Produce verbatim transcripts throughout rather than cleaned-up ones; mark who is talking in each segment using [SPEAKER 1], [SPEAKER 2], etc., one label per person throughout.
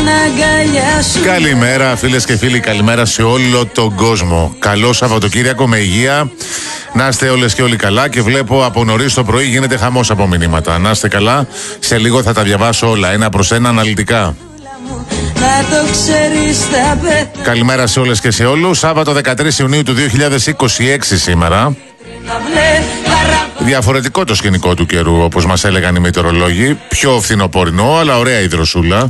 [SPEAKER 1] Καλημέρα φίλες και φίλοι, καλημέρα σε όλο τον κόσμο. Καλό Σαββατοκύριακο με υγεία. Να είστε όλες και όλοι καλά και βλέπω από νωρίς το πρωί γίνεται χαμός από μηνύματα. Να είστε καλά, σε λίγο θα τα διαβάσω όλα ένα προς ένα αναλυτικά. Καλημέρα σε όλες και σε όλους. Σάββατο δεκατρείς Ιουνίου του δύο χιλιάδες είκοσι έξι σήμερα. Διαφορετικό το σκηνικό του καιρού, όπως μας έλεγαν οι μετεωρολόγοι. Πιο φθινοπορεινό, αλλά ωραία η δροσούλα.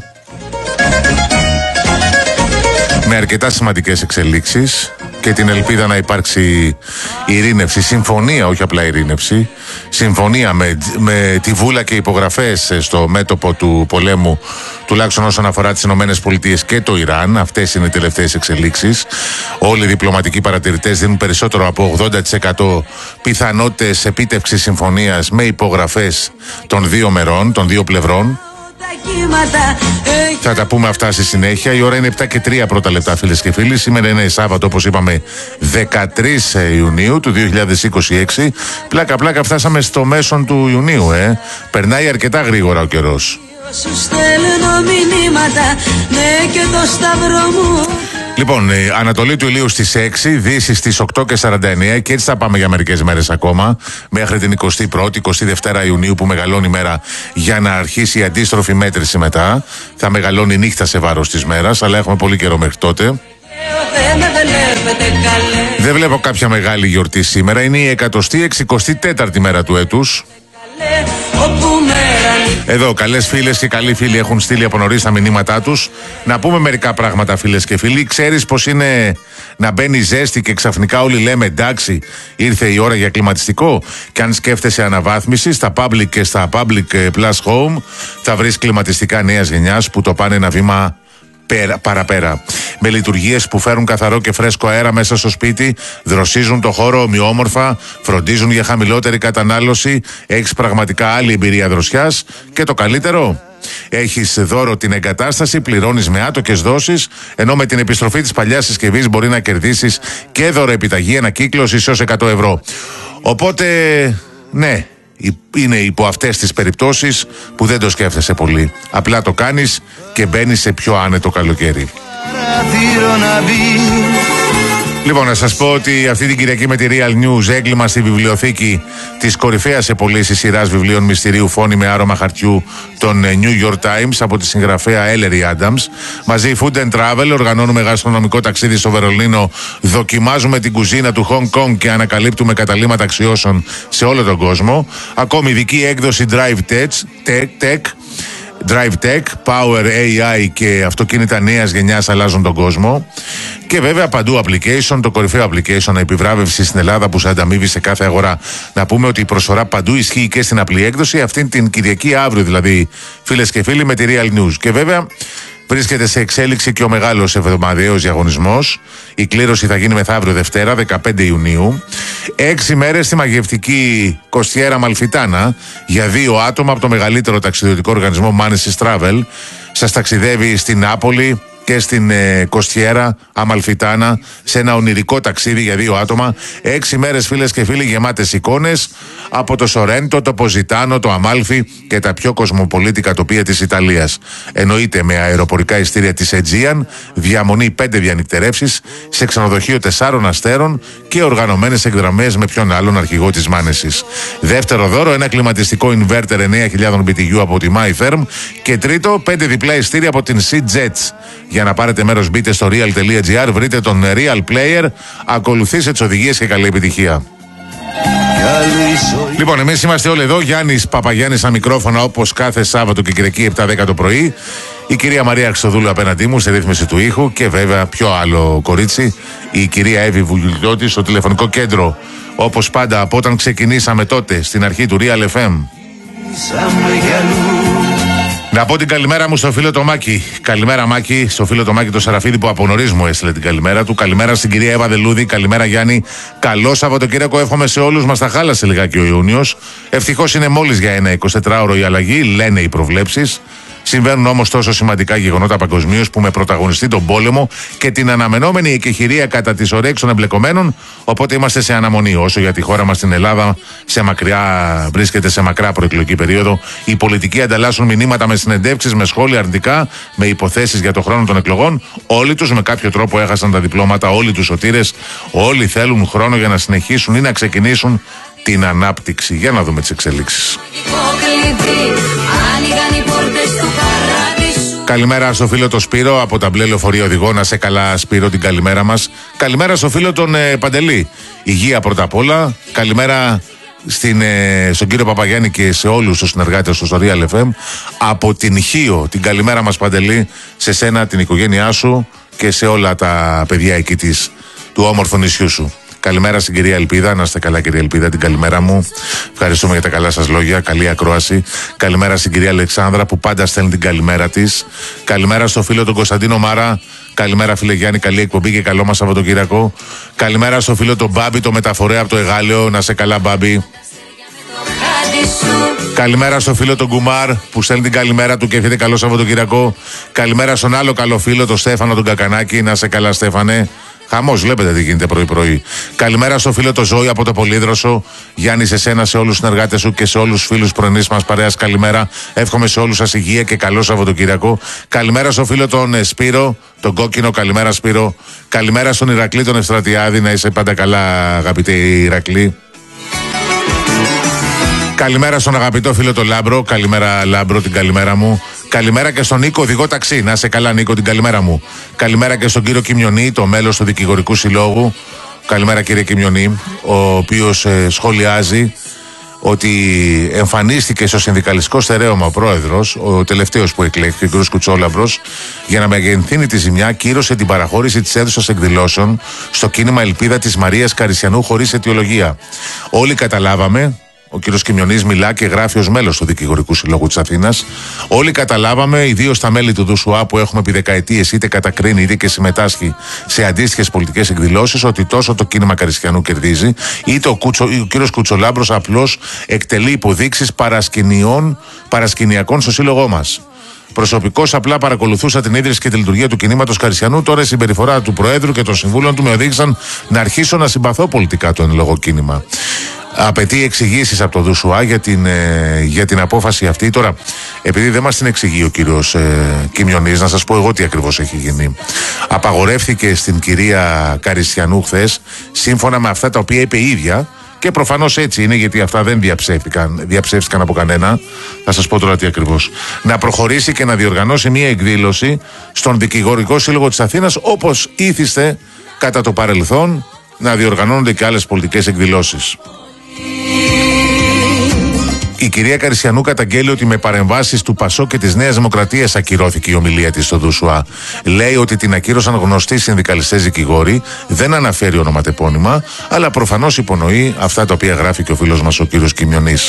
[SPEAKER 1] Με αρκετά σημαντικές εξελίξεις και την ελπίδα να υπάρξει ειρήνευση, συμφωνία, όχι απλά ειρήνευση, συμφωνία με, με τη βούλα και υπογραφές στο μέτωπο του πολέμου, τουλάχιστον όσον αφορά τις Ηνωμένες Πολιτείες και το Ιράν. Αυτές είναι οι τελευταίες εξελίξεις. Όλοι οι διπλωματικοί παρατηρητές δίνουν περισσότερο από ογδόντα τοις εκατό πιθανότητες επίτευξης συμφωνίας με υπογραφές των δύο μερών, των δύο πλευρών. Θα τα πούμε αυτά στη συνέχεια. Η ώρα είναι επτά και τρία πρώτα λεπτά, φίλες και φίλοι. Σήμερα είναι Σάββατο, όπως είπαμε, δεκατρείς Ιουνίου του δύο χιλιάδες είκοσι έξι. Πλάκα πλάκα φτάσαμε στο μέσον του Ιουνίου, ε. Περνάει αρκετά γρήγορα ο καιρός. Λοιπόν, η Ανατολή του ηλίου στις έξι, Δύση στις οκτώ και σαράντα εννέα και έτσι θα πάμε για μερικές μέρες ακόμα, μέχρι την εικοστή πρώτη, εικοστή δεύτερη Ιουνίου που μεγαλώνει η μέρα για να αρχίσει η αντίστροφη μέτρηση μετά. Θα μεγαλώνει η νύχτα σε βάρος της μέρας, αλλά έχουμε πολύ καιρό μέχρι τότε. Δεν βλέπω κάποια μεγάλη γιορτή σήμερα, είναι η εκατοστή εξηκοστή τέταρτη μέρα του έτους. Εδώ καλές φίλες και καλοί φίλοι έχουν στείλει από νωρίς τα μηνύματά τους. Να πούμε μερικά πράγματα, φίλες και φίλοι. Ξέρεις πως είναι να μπαίνει ζέστη και ξαφνικά όλοι λέμε εντάξει, ήρθε η ώρα για κλιματιστικό? Και αν σκέφτεσαι αναβάθμιση στα public και στα public plus home, θα βρεις κλιματιστικά νέας γενιάς που το πάνε ένα βήμα πέρα, παραπέρα. Με λειτουργίες που φέρουν καθαρό και φρέσκο αέρα μέσα στο σπίτι, δροσίζουν το χώρο ομοιόμορφα, φροντίζουν για χαμηλότερη κατανάλωση. Έχεις πραγματικά άλλη εμπειρία δροσιάς και το καλύτερο, έχεις δώρο την εγκατάσταση, πληρώνεις με άτοκες δόσεις, ενώ με την επιστροφή της παλιάς συσκευής μπορεί να κερδίσεις και δώρο επιταγή ανακύκλωσης έως εκατό ευρώ. Οπότε, ναι, είναι υπό αυτές τις περιπτώσεις που δεν το σκέφτεσαι πολύ. Απλά το κάνεις και μπαίνεις σε πιο άνετο καλοκαίρι. Λοιπόν, να σας πω ότι αυτή την Κυριακή με τη Real News έγκλημα στη βιβλιοθήκη της κορυφαίας σε πωλήσεις σειράς βιβλίων μυστηρίου Φόνοι με άρωμα χαρτιού των New York Times από τη συγγραφέα Ellery Adams. Μαζί Food and Travel οργανώνουμε γαστρονομικό ταξίδι στο Βερολίνο, δοκιμάζουμε την κουζίνα του Hong Kong και ανακαλύπτουμε καταλύματα αξιώσεων σε όλο τον κόσμο. Ακόμη ειδική έκδοση Drive Tech, Tech Drive Tech, Power έι άι και αυτοκίνητα νέας γενιάς αλλάζουν τον κόσμο. Και βέβαια παντού application, το κορυφαίο application επιβράβευση στην Ελλάδα που σε ανταμείβει σε κάθε αγορά. Να πούμε ότι η προσφορά παντού ισχύει και στην απλή έκδοση, αυτή την Κυριακή αύριο δηλαδή, φίλες και φίλοι, με τη Real News. Και βέβαια βρίσκεται σε εξέλιξη και ο μεγάλος εβδομαδιαίος διαγωνισμός. Η κλήρωση θα γίνει μεθαύριο Δευτέρα, δεκαπέντε Ιουνίου. Έξι μέρες στη μαγευτική Κοστιέρα Αμαλφιτάνα για δύο άτομα από το μεγαλύτερο ταξιδιωτικό οργανισμό Manesis Travel. Σας ταξιδεύει στην Νάπολη και στην ε, Κοστιέρα Αμαλφιτάνα σε ένα ονειρικό ταξίδι για δύο άτομα. Έξι μέρες, φίλες και φίλοι, γεμάτες εικόνες από το Σορέντο, το Ποζιτάνο, το Αμάλφι και τα πιο κοσμοπολίτικα τοπία της Ιταλίας. Εννοείται με αεροπορικά ειστήρια της Aegean, διαμονή πέντε διανυκτερεύσεις σε ξενοδοχείο τεσσάρων αστέρων και οργανωμένες εκδραμές με ποιον άλλον αρχηγό της Manesis. Δεύτερο δώρο, ένα κλιματιστικό inverter εννέα χιλιάδες μπι τι γιου από τη MyTherm. Και τρίτο, πέντε διπλά ειστήρια από την SeaJets. Για να πάρετε μέρος μπείτε στο real τελεία gr, βρείτε τον Real Player, ακολουθήστε τις οδηγίες και καλή επιτυχία. Λοιπόν, εμείς είμαστε όλοι εδώ. Γιάννης Παπαγιάννης στα μικρόφωνα, όπως κάθε Σάββατο και Κυριακή επτά δέκα το πρωί. Η κυρία Μαρία Χρυστοδούλου απέναντί μου στη ρύθμιση του ήχου και βέβαια πιο άλλο κορίτσι, η κυρία Εύη Βουγγιλιώτη στο τηλεφωνικό κέντρο. Όπως πάντα από όταν ξεκινήσαμε τότε στην αρχή του Real εφ εμ. Να πω την καλημέρα μου στο φίλο το Μάκη. Καλημέρα, Μάκη, στο φίλο το Μάκη το Σαραφίδη που από νωρίς μου έστειλε την καλημέρα του. Καλημέρα στην κυρία Εύα Δελούδη. Καλημέρα, Γιάννη. Καλό Σαββατοκύριακο εύχομαι σε όλους μας. Τα χάλασε λιγάκι ο Ιούνιος. Ευτυχώς είναι μόλις για ένα εικοσιτετράωρο η αλλαγή, λένε οι προβλέψεις. Συμβαίνουν όμως τόσο σημαντικά γεγονότα παγκοσμίως που με πρωταγωνιστή τον πόλεμο και την αναμενόμενη εκεχηρία κατά της ορέξης των εμπλεκομένων. Οπότε είμαστε σε αναμονή. Όσο για τη χώρα μας στην Ελλάδα, σε μακριά, βρίσκεται σε μακρά προεκλογική περίοδο. Οι πολιτικοί ανταλλάσσουν μηνύματα με συνεντεύξεις, με σχόλια αρνητικά, με υποθέσεις για το χρόνο των εκλογών. Όλοι τους με κάποιο τρόπο έχασαν τα διπλώματα, όλοι τους σωτήρες. Όλοι θέλουν χρόνο για να συνεχίσουν ή να ξεκινήσουν την ανάπτυξη. Για να δούμε τις εξελίξεις. Καλημέρα στο φίλο τον Σπύρο από τα μπλε λεωφορεία οδηγό. Να σε καλά, Σπύρο, την καλημέρα μας. Καλημέρα στο φίλο τον ε, Παντελή. Υγεία πρώτα απ' όλα. Καλημέρα στην, ε, στον κύριο Παπαγιάννη και σε όλους τους συνεργάτες του στο Real εφ εμ. Από την Χίο, την καλημέρα μας, Παντελή, σε σένα, την οικογένειά σου και σε όλα τα παιδιά εκεί της, του όμορφου νησιού σου. Καλημέρα στην κυρία Ελπίδα. Να είστε καλά, κυρία Ελπίδα, την καλημέρα μου. Ευχαριστούμε για τα καλά σας λόγια. Καλή ακρόαση. Καλημέρα στην κυρία Αλεξάνδρα που πάντα στέλνει την καλημέρα της. Καλημέρα στο φίλο τον Κωνσταντίνο Μάρα. Καλημέρα, φίλε Γιάννη. Καλή εκπομπή και καλό μας Σαββατοκύριακο. Καλημέρα στο φίλο τον Μπάμπη, το μεταφορέα από το Εγάλεο. Να σε καλά, Μπάμπη. Καλημέρα στο φίλο τον Κουμάρ που στέλνει την καλημέρα του και εύχεται καλό Σαββατοκύριακο. Καλημέρα στον άλλο καλό φίλο, τον Στέφανο τον Κακανάκη. Να σε καλά, Στέφανε. Χαμός, βλέπετε τι γίνεται πρωί-πρωί. Καλημέρα στο φίλο το Ζώη από το Πολύδροσο. Γιάννη, σε σένα, σε όλους τους συνεργάτες σου και σε όλους τους φίλους πρωινής μας παρέας. Καλημέρα. Εύχομαι σε όλους σας υγεία και καλό Σαββατοκύριακο. Καλημέρα στο φίλο τον Σπύρο, τον Κόκκινο. Καλημέρα, Σπύρο. Καλημέρα στον Ηρακλή τον Ευστρατιάδη. Να είσαι πάντα καλά, αγαπητέ Ηρακλή. Καλημέρα στον αγαπητό φίλο τον Λάμπρο. Καλημέρα, Λάμπρο, την καλημέρα μου. Καλημέρα και στον Νίκο, οδηγό ταξί. Να σε καλά, Νίκο, την καλημέρα μου. Καλημέρα και στον κύριο Κιμιονή, το μέλος του Δικηγορικού Συλλόγου. Καλημέρα, κύριε Κιμιονή, ο οποίος ε, σχολιάζει ότι εμφανίστηκε στο συνδικαλιστικό στερέωμα ο πρόεδρος, ο τελευταίος που εκλέχθηκε, ο κ. Κουτσόλαμπρος, για να μεγενθύνει τη ζημιά, κύρωσε την παραχώρηση της αίθουσας εκδηλώσεων στο κίνημα Ελπίδα της Μαρίας Καρισιανού χωρίς αιτιολογία. Όλοι καταλάβαμε. Ο κύριος Κιμιονής μιλά και γράφει ως μέλος του Δικηγορικού Συλλόγου της Αθήνας. Όλοι καταλάβαμε, ιδίως τα μέλη του ΔΟΥΣΟΑ που έχουμε επί δεκαετίες είτε κατακρίνει είτε και συμμετάσχει σε αντίστοιχες πολιτικές εκδηλώσεις, ότι τόσο το κίνημα Καρισιανού κερδίζει, είτε ο, Κουτσο, ο κύριος Κουτσολάμπρος απλώς εκτελεί υποδείξεις παρασκηνιακών στο σύλλογό μας. Προσωπικώς απλά παρακολουθούσα την ίδρυση και τη λειτουργία του κινήματος Καρισιανού. Τώρα η συμπεριφορά του Προέδρου και των συμβούλων του με οδήγησαν να αρχίσω να συμπαθώ πολιτικά το εν λόγω κίνημα. Απαιτεί εξηγήσεις από το ΔΟΥΣΟΑ για την, ε, για την απόφαση αυτή. Τώρα, επειδή δεν μας την εξηγεί ο κύριος ε, Κιμιονής, να σας πω εγώ τι ακριβώς έχει γίνει. Απαγορεύθηκε στην κυρία Καρισιανού χθες, σύμφωνα με αυτά τα οποία είπε η ίδια, και προφανώς έτσι είναι, γιατί αυτά δεν διαψεύτηκαν, διαψεύστηκαν από κανένα. Θα σας πω τώρα τι ακριβώς. Να προχωρήσει και να διοργανώσει μια εκδήλωση στον Δικηγορικό Σύλλογο της Αθήνας, όπως ήθιστε κατά το παρελθόν να διοργανώνονται και άλλες πολιτικές εκδηλώσεις. Η κυρία Καρισιανού καταγγέλει ότι με παρεμβάσεις του ΠΑΣΟΚ και της Νέας Δημοκρατίας ακυρώθηκε η ομιλία της στο ΔΟΥΣΟΑ. Λέει ότι την ακύρωσαν γνωστοί συνδικαλιστές δικηγόροι, δεν αναφέρει ονοματεπώνυμα, αλλά προφανώς υπονοεί αυτά τα οποία γράφει και ο φίλος μας ο κύριος Κιμιονής.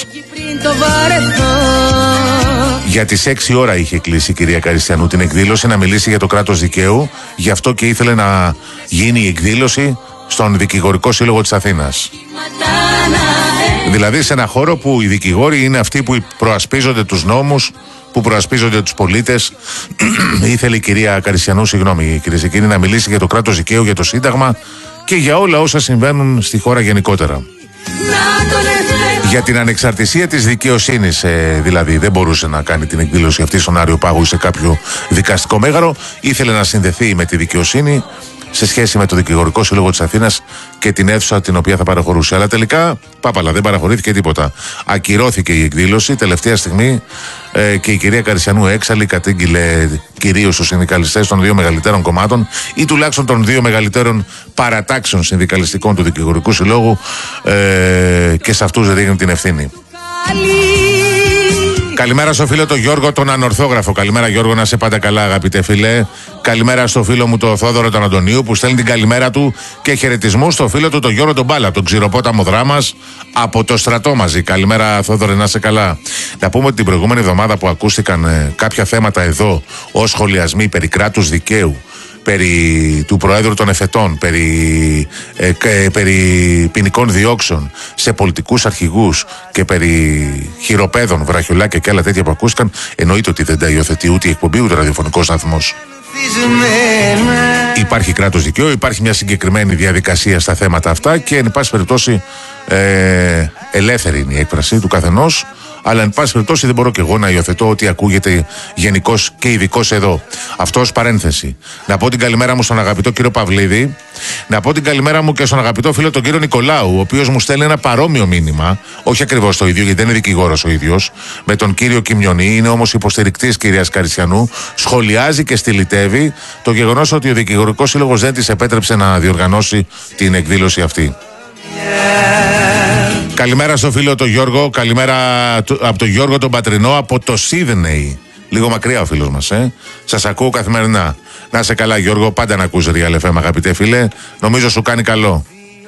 [SPEAKER 1] Για τις έξι ώρα είχε κλείσει η κυρία Καρισιανού την εκδήλωση να μιλήσει για το κράτος δικαίου, γι' αυτό και ήθελε να γίνει η εκδήλωση στον Δικηγορικό Σύλλογο της Αθήνας. Δηλαδή σε ένα χώρο που οι δικηγόροι είναι αυτοί που προασπίζονται τους νόμους, που προασπίζονται τους πολίτες. Ήθελε η κυρία Καρισιανού, συγγνώμη κυρίες και κύριοι, να μιλήσει για το κράτος δικαίου, για το Σύνταγμα και για όλα όσα συμβαίνουν στη χώρα γενικότερα. Για την ανεξαρτησία της δικαιοσύνης, ε, δηλαδή δεν μπορούσε να κάνει την εκδήλωση αυτή στον Άριο Πάγο ή σε κάποιο δικαστικό μέγαρο. Ήθελε να συνδεθεί με τη δικαιοσύνη σε σχέση με το Δικηγορικό Σύλλογο της Αθήνας και την αίθουσα την οποία θα παραχωρούσε. Αλλά τελικά, πάπαλα, δεν παραχωρήθηκε τίποτα. Ακυρώθηκε η εκδήλωση τελευταία στιγμή ε, και η κυρία Καρισιανού έξαλλη κατήγγειλε κυρίως στους συνδικαλιστές των δύο μεγαλύτερων κομμάτων ή τουλάχιστον των δύο μεγαλύτερων παρατάξεων συνδικαλιστικών του Δικηγορικού Συλλόγου ε, και σε αυτούς ρίχνει την ευθύνη. Καλημέρα στο φίλο τον Γιώργο τον Ανορθόγραφο. Καλημέρα Γιώργο, να σε πάντα καλά αγαπητέ φίλε. Καλημέρα στο φίλο μου τον Θόδωρο τον Αντωνίου που στέλνει την καλημέρα του και χαιρετισμού στο φίλο του τον Γιώργο τον Μπάλα, τον ξηροπόταμο δράμας από το στρατό μαζί. Καλημέρα Θόδωρε, να σε καλά. Να πούμε ότι την προηγούμενη εβδομάδα που ακούστηκαν ε, κάποια θέματα εδώ ως σχολιασμοί περί κράτους δικαίου περί του Προέδρου των Εφετών, περί, ε, ε, περί ποινικών διώξεων σε πολιτικούς αρχηγούς και περί χειροπέδων, βραχιολάκια και άλλα τέτοια που ακούστηκαν, εννοείται ότι δεν τα υιοθετεί ούτε η εκπομπή ούτε ο ραδιοφωνικός σταθμός. Υπάρχει κράτος δικαίου, υπάρχει μια συγκεκριμένη διαδικασία στα θέματα αυτά και εν πάση περιπτώσει ε, ελεύθερη είναι η έκφραση του καθενός. Αλλά εν πάση περιπτώσει δεν μπορώ και εγώ να υιοθετώ ότι ακούγεται γενικός και ειδικός εδώ. Αυτό ως παρένθεση. Να πω την καλημέρα μου στον αγαπητό κύριο Παυλίδη. Να πω την καλημέρα μου και στον αγαπητό φίλο τον κύριο Νικολάου, ο οποίος μου στέλνει ένα παρόμοιο μήνυμα. Όχι ακριβώς το ίδιο, γιατί δεν είναι δικηγόρος ο ίδιος. Με τον κύριο Κιμιονή, είναι όμως υποστηρικτής κυρίας Καρισιανού. Σχολιάζει και στυλιτεύει το γεγονός ότι ο δικηγορικός σύλλογος δεν της επέτρεψε να διοργανώσει την εκδήλωση αυτή. Καλημέρα στο φίλο τον Γιώργο, καλημέρα από τον Γιώργο τον Πατρινό από το Σίδνεϊ. Λίγο μακριά ο φίλος μας, ε. Σας ακούω καθημερινά. Να σε καλά Γιώργο, πάντα να ακούς Real εφ εμ αγαπητέ φίλε. Νομίζω σου κάνει καλό.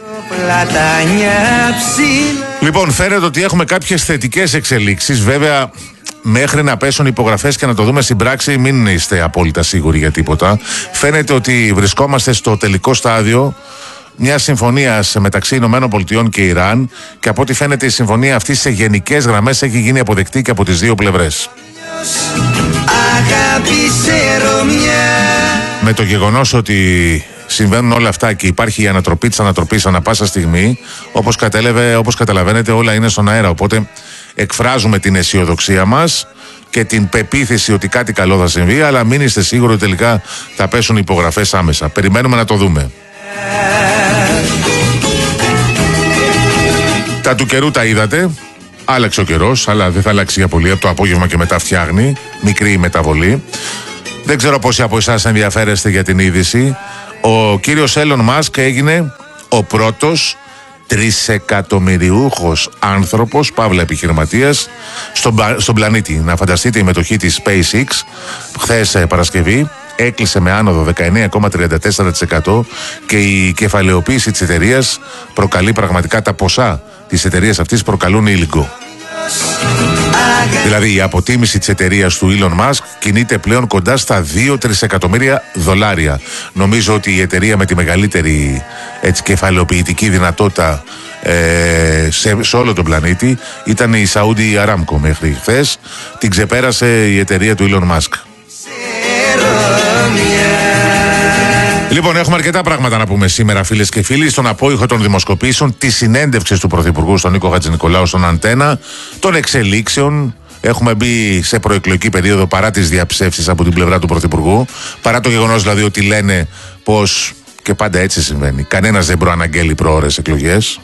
[SPEAKER 1] Λοιπόν, φαίνεται ότι έχουμε κάποιες θετικές εξελίξεις. Βέβαια, μέχρι να πέσουν υπογραφές και να το δούμε στην πράξη, μην είστε απόλυτα σίγουροι για τίποτα. Φαίνεται ότι βρισκόμαστε στο τελικό στάδιο μια συμφωνία μεταξύ Ηνωμένων Πολιτειών και Ιράν και από ό,τι φαίνεται η συμφωνία αυτή σε γενικές γραμμές έχει γίνει αποδεκτή και από τις δύο πλευρές. Με το γεγονός ότι συμβαίνουν όλα αυτά και υπάρχει η ανατροπή της ανατροπής ανά πάσα στιγμή, όπως, κατέλευε, όπως καταλαβαίνετε όλα είναι στον αέρα, οπότε εκφράζουμε την αισιοδοξία μας και την πεποίθηση ότι κάτι καλό θα συμβεί, αλλά μην είστε σίγουροι ότι τελικά θα πέσουν υπογραφές άμεσα. Περιμένουμε να το δούμε. Τα του καιρού τα είδατε. Άλλαξε ο καιρός, αλλά δεν θα αλλάξει για πολύ. Από το απόγευμα και μετά φτιάχνει. Μικρή μεταβολή. Δεν ξέρω πόσοι από εσάς ενδιαφέρεστε για την είδηση. Ο κύριος Έλλον Μάσκ έγινε ο πρώτος τρισεκατομμυριούχος άνθρωπος, παύλα επιχειρηματίας, στον, στον πλανήτη. Να φανταστείτε η μετοχή της SpaceX χθες Παρασκευή έκλεισε με άνοδο δεκαεννέα κόμμα τριάντα τέσσερα τοις εκατό και η κεφαλαιοποίηση της εταιρείας προκαλεί πραγματικά, τα ποσά της εταιρείας αυτής προκαλούν ήλιγκο. Δηλαδή η αποτίμηση της εταιρείας του Elon Musk κινείται πλέον κοντά στα δύο τρισεκατομμύρια δολάρια. Νομίζω ότι η εταιρεία με τη μεγαλύτερη έτσι, κεφαλαιοποιητική δυνατότητα ε, σε, σε όλο τον πλανήτη ήταν η Saudi Aramco μέχρι χθες. Την ξεπέρασε η εταιρεία του Elon Musk. Λοιπόν, έχουμε αρκετά πράγματα να πούμε σήμερα, φίλες και φίλοι, στον απόϊχο των δημοσκοπήσεων, τη συνέντευξη του Πρωθυπουργού στον Νίκο Χατζηνικολάου στον Αντένα, των εξελίξεων. Έχουμε μπει σε προεκλογική περίοδο παρά τις διαψεύσεις από την πλευρά του Πρωθυπουργού, παρά το γεγονός δηλαδή ότι λένε πως, και πάντα έτσι συμβαίνει, κανένας δεν προαναγγέλει προώρες εκλογές.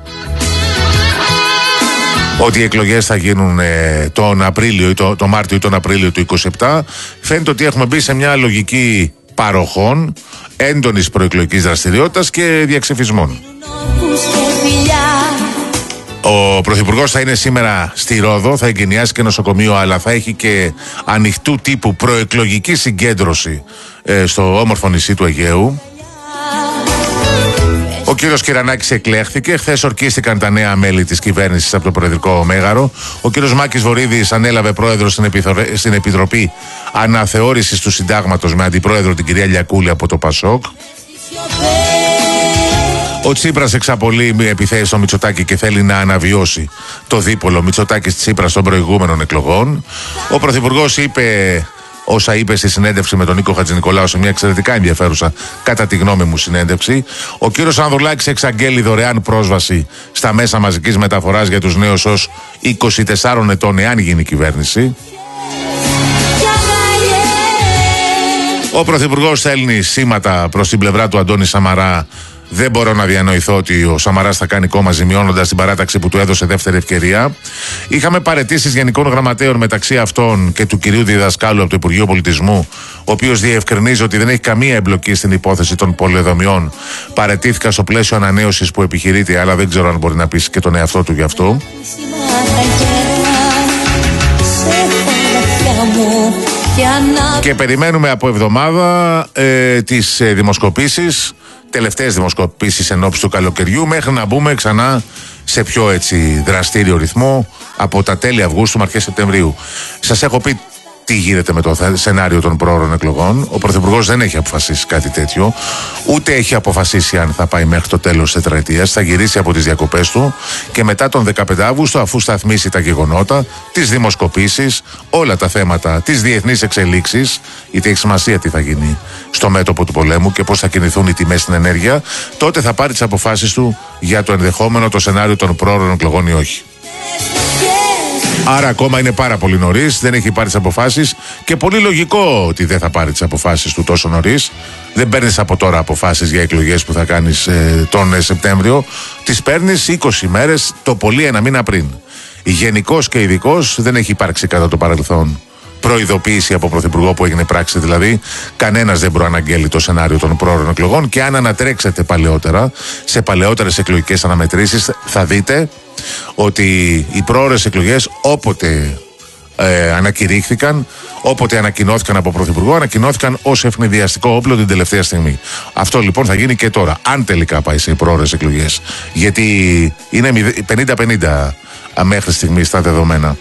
[SPEAKER 1] Ότι οι εκλογές θα γίνουν ε, τον Απρίλιο ή το, το Μάρτιο ή τον Απρίλιο του είκοσι επτά. Φαίνεται ότι έχουμε μπει σε μια λογική παροχών, έντονης προεκλογικής δραστηριότητας και διαξεφισμών. Ο Πρωθυπουργός θα είναι σήμερα στη Ρόδο, θα εγκαινιάσει και νοσοκομείο, αλλά θα έχει και ανοιχτού τύπου προεκλογική συγκέντρωση ε, στο όμορφο νησί του Αιγαίου. Ο κύριος Κυρανάκης εκλέχθηκε. Χθες ορκίστηκαν τα νέα μέλη της κυβέρνησης από το Προεδρικό Μέγαρο. Ο κύριος Μάκης Βορίδης ανέλαβε πρόεδρο στην, Επιθορε... στην Επιτροπή Αναθεώρησης του Συντάγματος με αντιπρόεδρο την κυρία Λιακούλη από το Πασόκ. Ο Τσίπρας εξαπολύει επιθέσεις στο Μητσοτάκη και θέλει να αναβιώσει το δίπολο Μητσοτάκης-Τσίπρας των προηγούμενων εκλογών. Ο Πρωθυπουργός είπε όσα είπε στη συνέντευξη με τον Νίκο Χατζηνικολάου σε μια εξαιρετικά ενδιαφέρουσα, κατά τη γνώμη μου, συνέντευξη. Ο κύριος Ανδρουλάκης εξαγγέλει δωρεάν πρόσβαση στα μέσα μαζικής μεταφοράς για τους νέους ως είκοσι τεσσάρων ετών, εάν γίνει κυβέρνηση. Ο Πρωθυπουργός στέλνει σήματα προς την πλευρά του Αντώνη Σαμαρά. Δεν μπορώ να διανοηθώ ότι ο Σαμαράς θα κάνει κόμμα ζημιώνοντας την παράταξη που του έδωσε δεύτερη ευκαιρία. Είχαμε παραιτήσεις γενικών γραμματέων μεταξύ αυτών και του κυρίου Διδασκάλου από το Υπουργείο Πολιτισμού, ο οποίος διευκρινίζει ότι δεν έχει καμία εμπλοκή στην υπόθεση των πολεοδομιών. Παραιτήθηκα στο πλαίσιο ανανέωσης που επιχειρείται, αλλά δεν ξέρω αν μπορεί να πείσει και τον εαυτό του γι' αυτό. Και περιμένουμε από εβδομάδα ε, τις ε, δημοσκοπήσεις, τελευταίες δημοσκοπήσεις εν ώψη του καλοκαιριού, μέχρι να μπούμε ξανά σε πιο έτσι δραστήριο ρυθμό από τα τέλη Αυγούστου με αρχές Σεπτεμβρίου. Σας έχω πει τι γίνεται με το σενάριο των πρόωρων εκλογών. Ο Πρωθυπουργός δεν έχει αποφασίσει κάτι τέτοιο, ούτε έχει αποφασίσει αν θα πάει μέχρι το τέλος της τετραετίας. Θα γυρίσει από τις διακοπές του και μετά τον δεκαπέντε Αυγούστου, αφού σταθμίσει τα γεγονότα, τις δημοσκοπήσεις, όλα τα θέματα, τις διεθνείς εξελίξεις, γιατί έχει σημασία τι θα γίνει στο μέτωπο του πολέμου και πώς θα κινηθούν οι τιμές στην ενέργεια, τότε θα πάρει τις αποφάσεις του για το ενδεχόμενο το σενάριο των πρόωρων εκλογών ή όχι. Άρα ακόμα είναι πάρα πολύ νωρίς, δεν έχει πάρει τις αποφάσεις και πολύ λογικό ότι δεν θα πάρει τις αποφάσεις του τόσο νωρίς. Δεν παίρνεις από τώρα αποφάσεις για εκλογές που θα κάνεις ε, τον ε, Σεπτέμβριο. Τις παίρνεις είκοσι μέρες, το πολύ ένα μήνα πριν. Γενικός και ειδικός δεν έχει υπάρξει κατά το παρελθόν προειδοποίηση από Πρωθυπουργό που έγινε πράξη, δηλαδή κανένας δεν προαναγγέλει το σενάριο των πρόωρων εκλογών. Και αν ανατρέξετε παλαιότερα, σε παλαιότερες εκλογικές αναμετρήσεις, θα δείτε ότι οι πρόωρες εκλογές όποτε ε, ανακηρύχθηκαν, όποτε ανακοινώθηκαν από Πρωθυπουργό, ανακοινώθηκαν ως ευνηδιαστικό όπλο την τελευταία στιγμή. Αυτό λοιπόν θα γίνει και τώρα, αν τελικά πάει σε πρόωρες εκλογές. Γιατί είναι πενήντα πενήντα μέχρι στιγμής τα δεδομένα.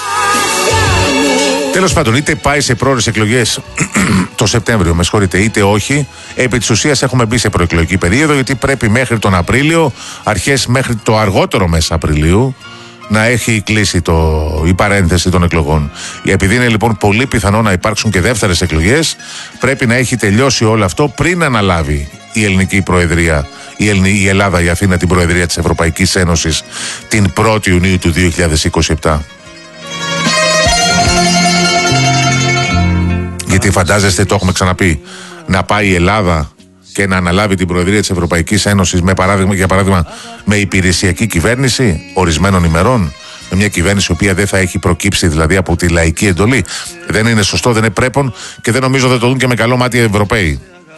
[SPEAKER 1] Τέλος πάντων, είτε πάει σε πρόωρες εκλογές το Σεπτέμβριο, με συγχωρείτε, είτε όχι, επί της ουσίας έχουμε μπει σε προεκλογική περίοδο, γιατί πρέπει μέχρι τον Απρίλιο, αρχές μέχρι το αργότερο μέσα Απριλίου, να έχει κλείσει το, η παρένθεση των εκλογών. Επειδή είναι λοιπόν πολύ πιθανό να υπάρξουν και δεύτερες εκλογές, πρέπει να έχει τελειώσει όλο αυτό πριν αναλάβει η ελληνική προεδρία, η, Ελλη, η Ελλάδα, η Αθήνα, την προεδρία της Ευρωπαϊκής Ένωσης την πρώτη Ιουνίου του δύο χιλιάδες είκοσι επτά. Γιατί φαντάζεστε, το έχουμε ξαναπεί, να πάει η Ελλάδα και να αναλάβει την Προεδρία της Ευρωπαϊκής Ένωσης με παράδειγμα, για παράδειγμα με υπηρεσιακή κυβέρνηση ορισμένων ημερών, με μια κυβέρνηση η οποία δεν θα έχει προκύψει δηλαδή από τη λαϊκή εντολή. Δεν είναι σωστό, δεν είναι πρέπον και δεν νομίζω δεν το δουν και με καλό μάτι οι Ευρωπαίοι.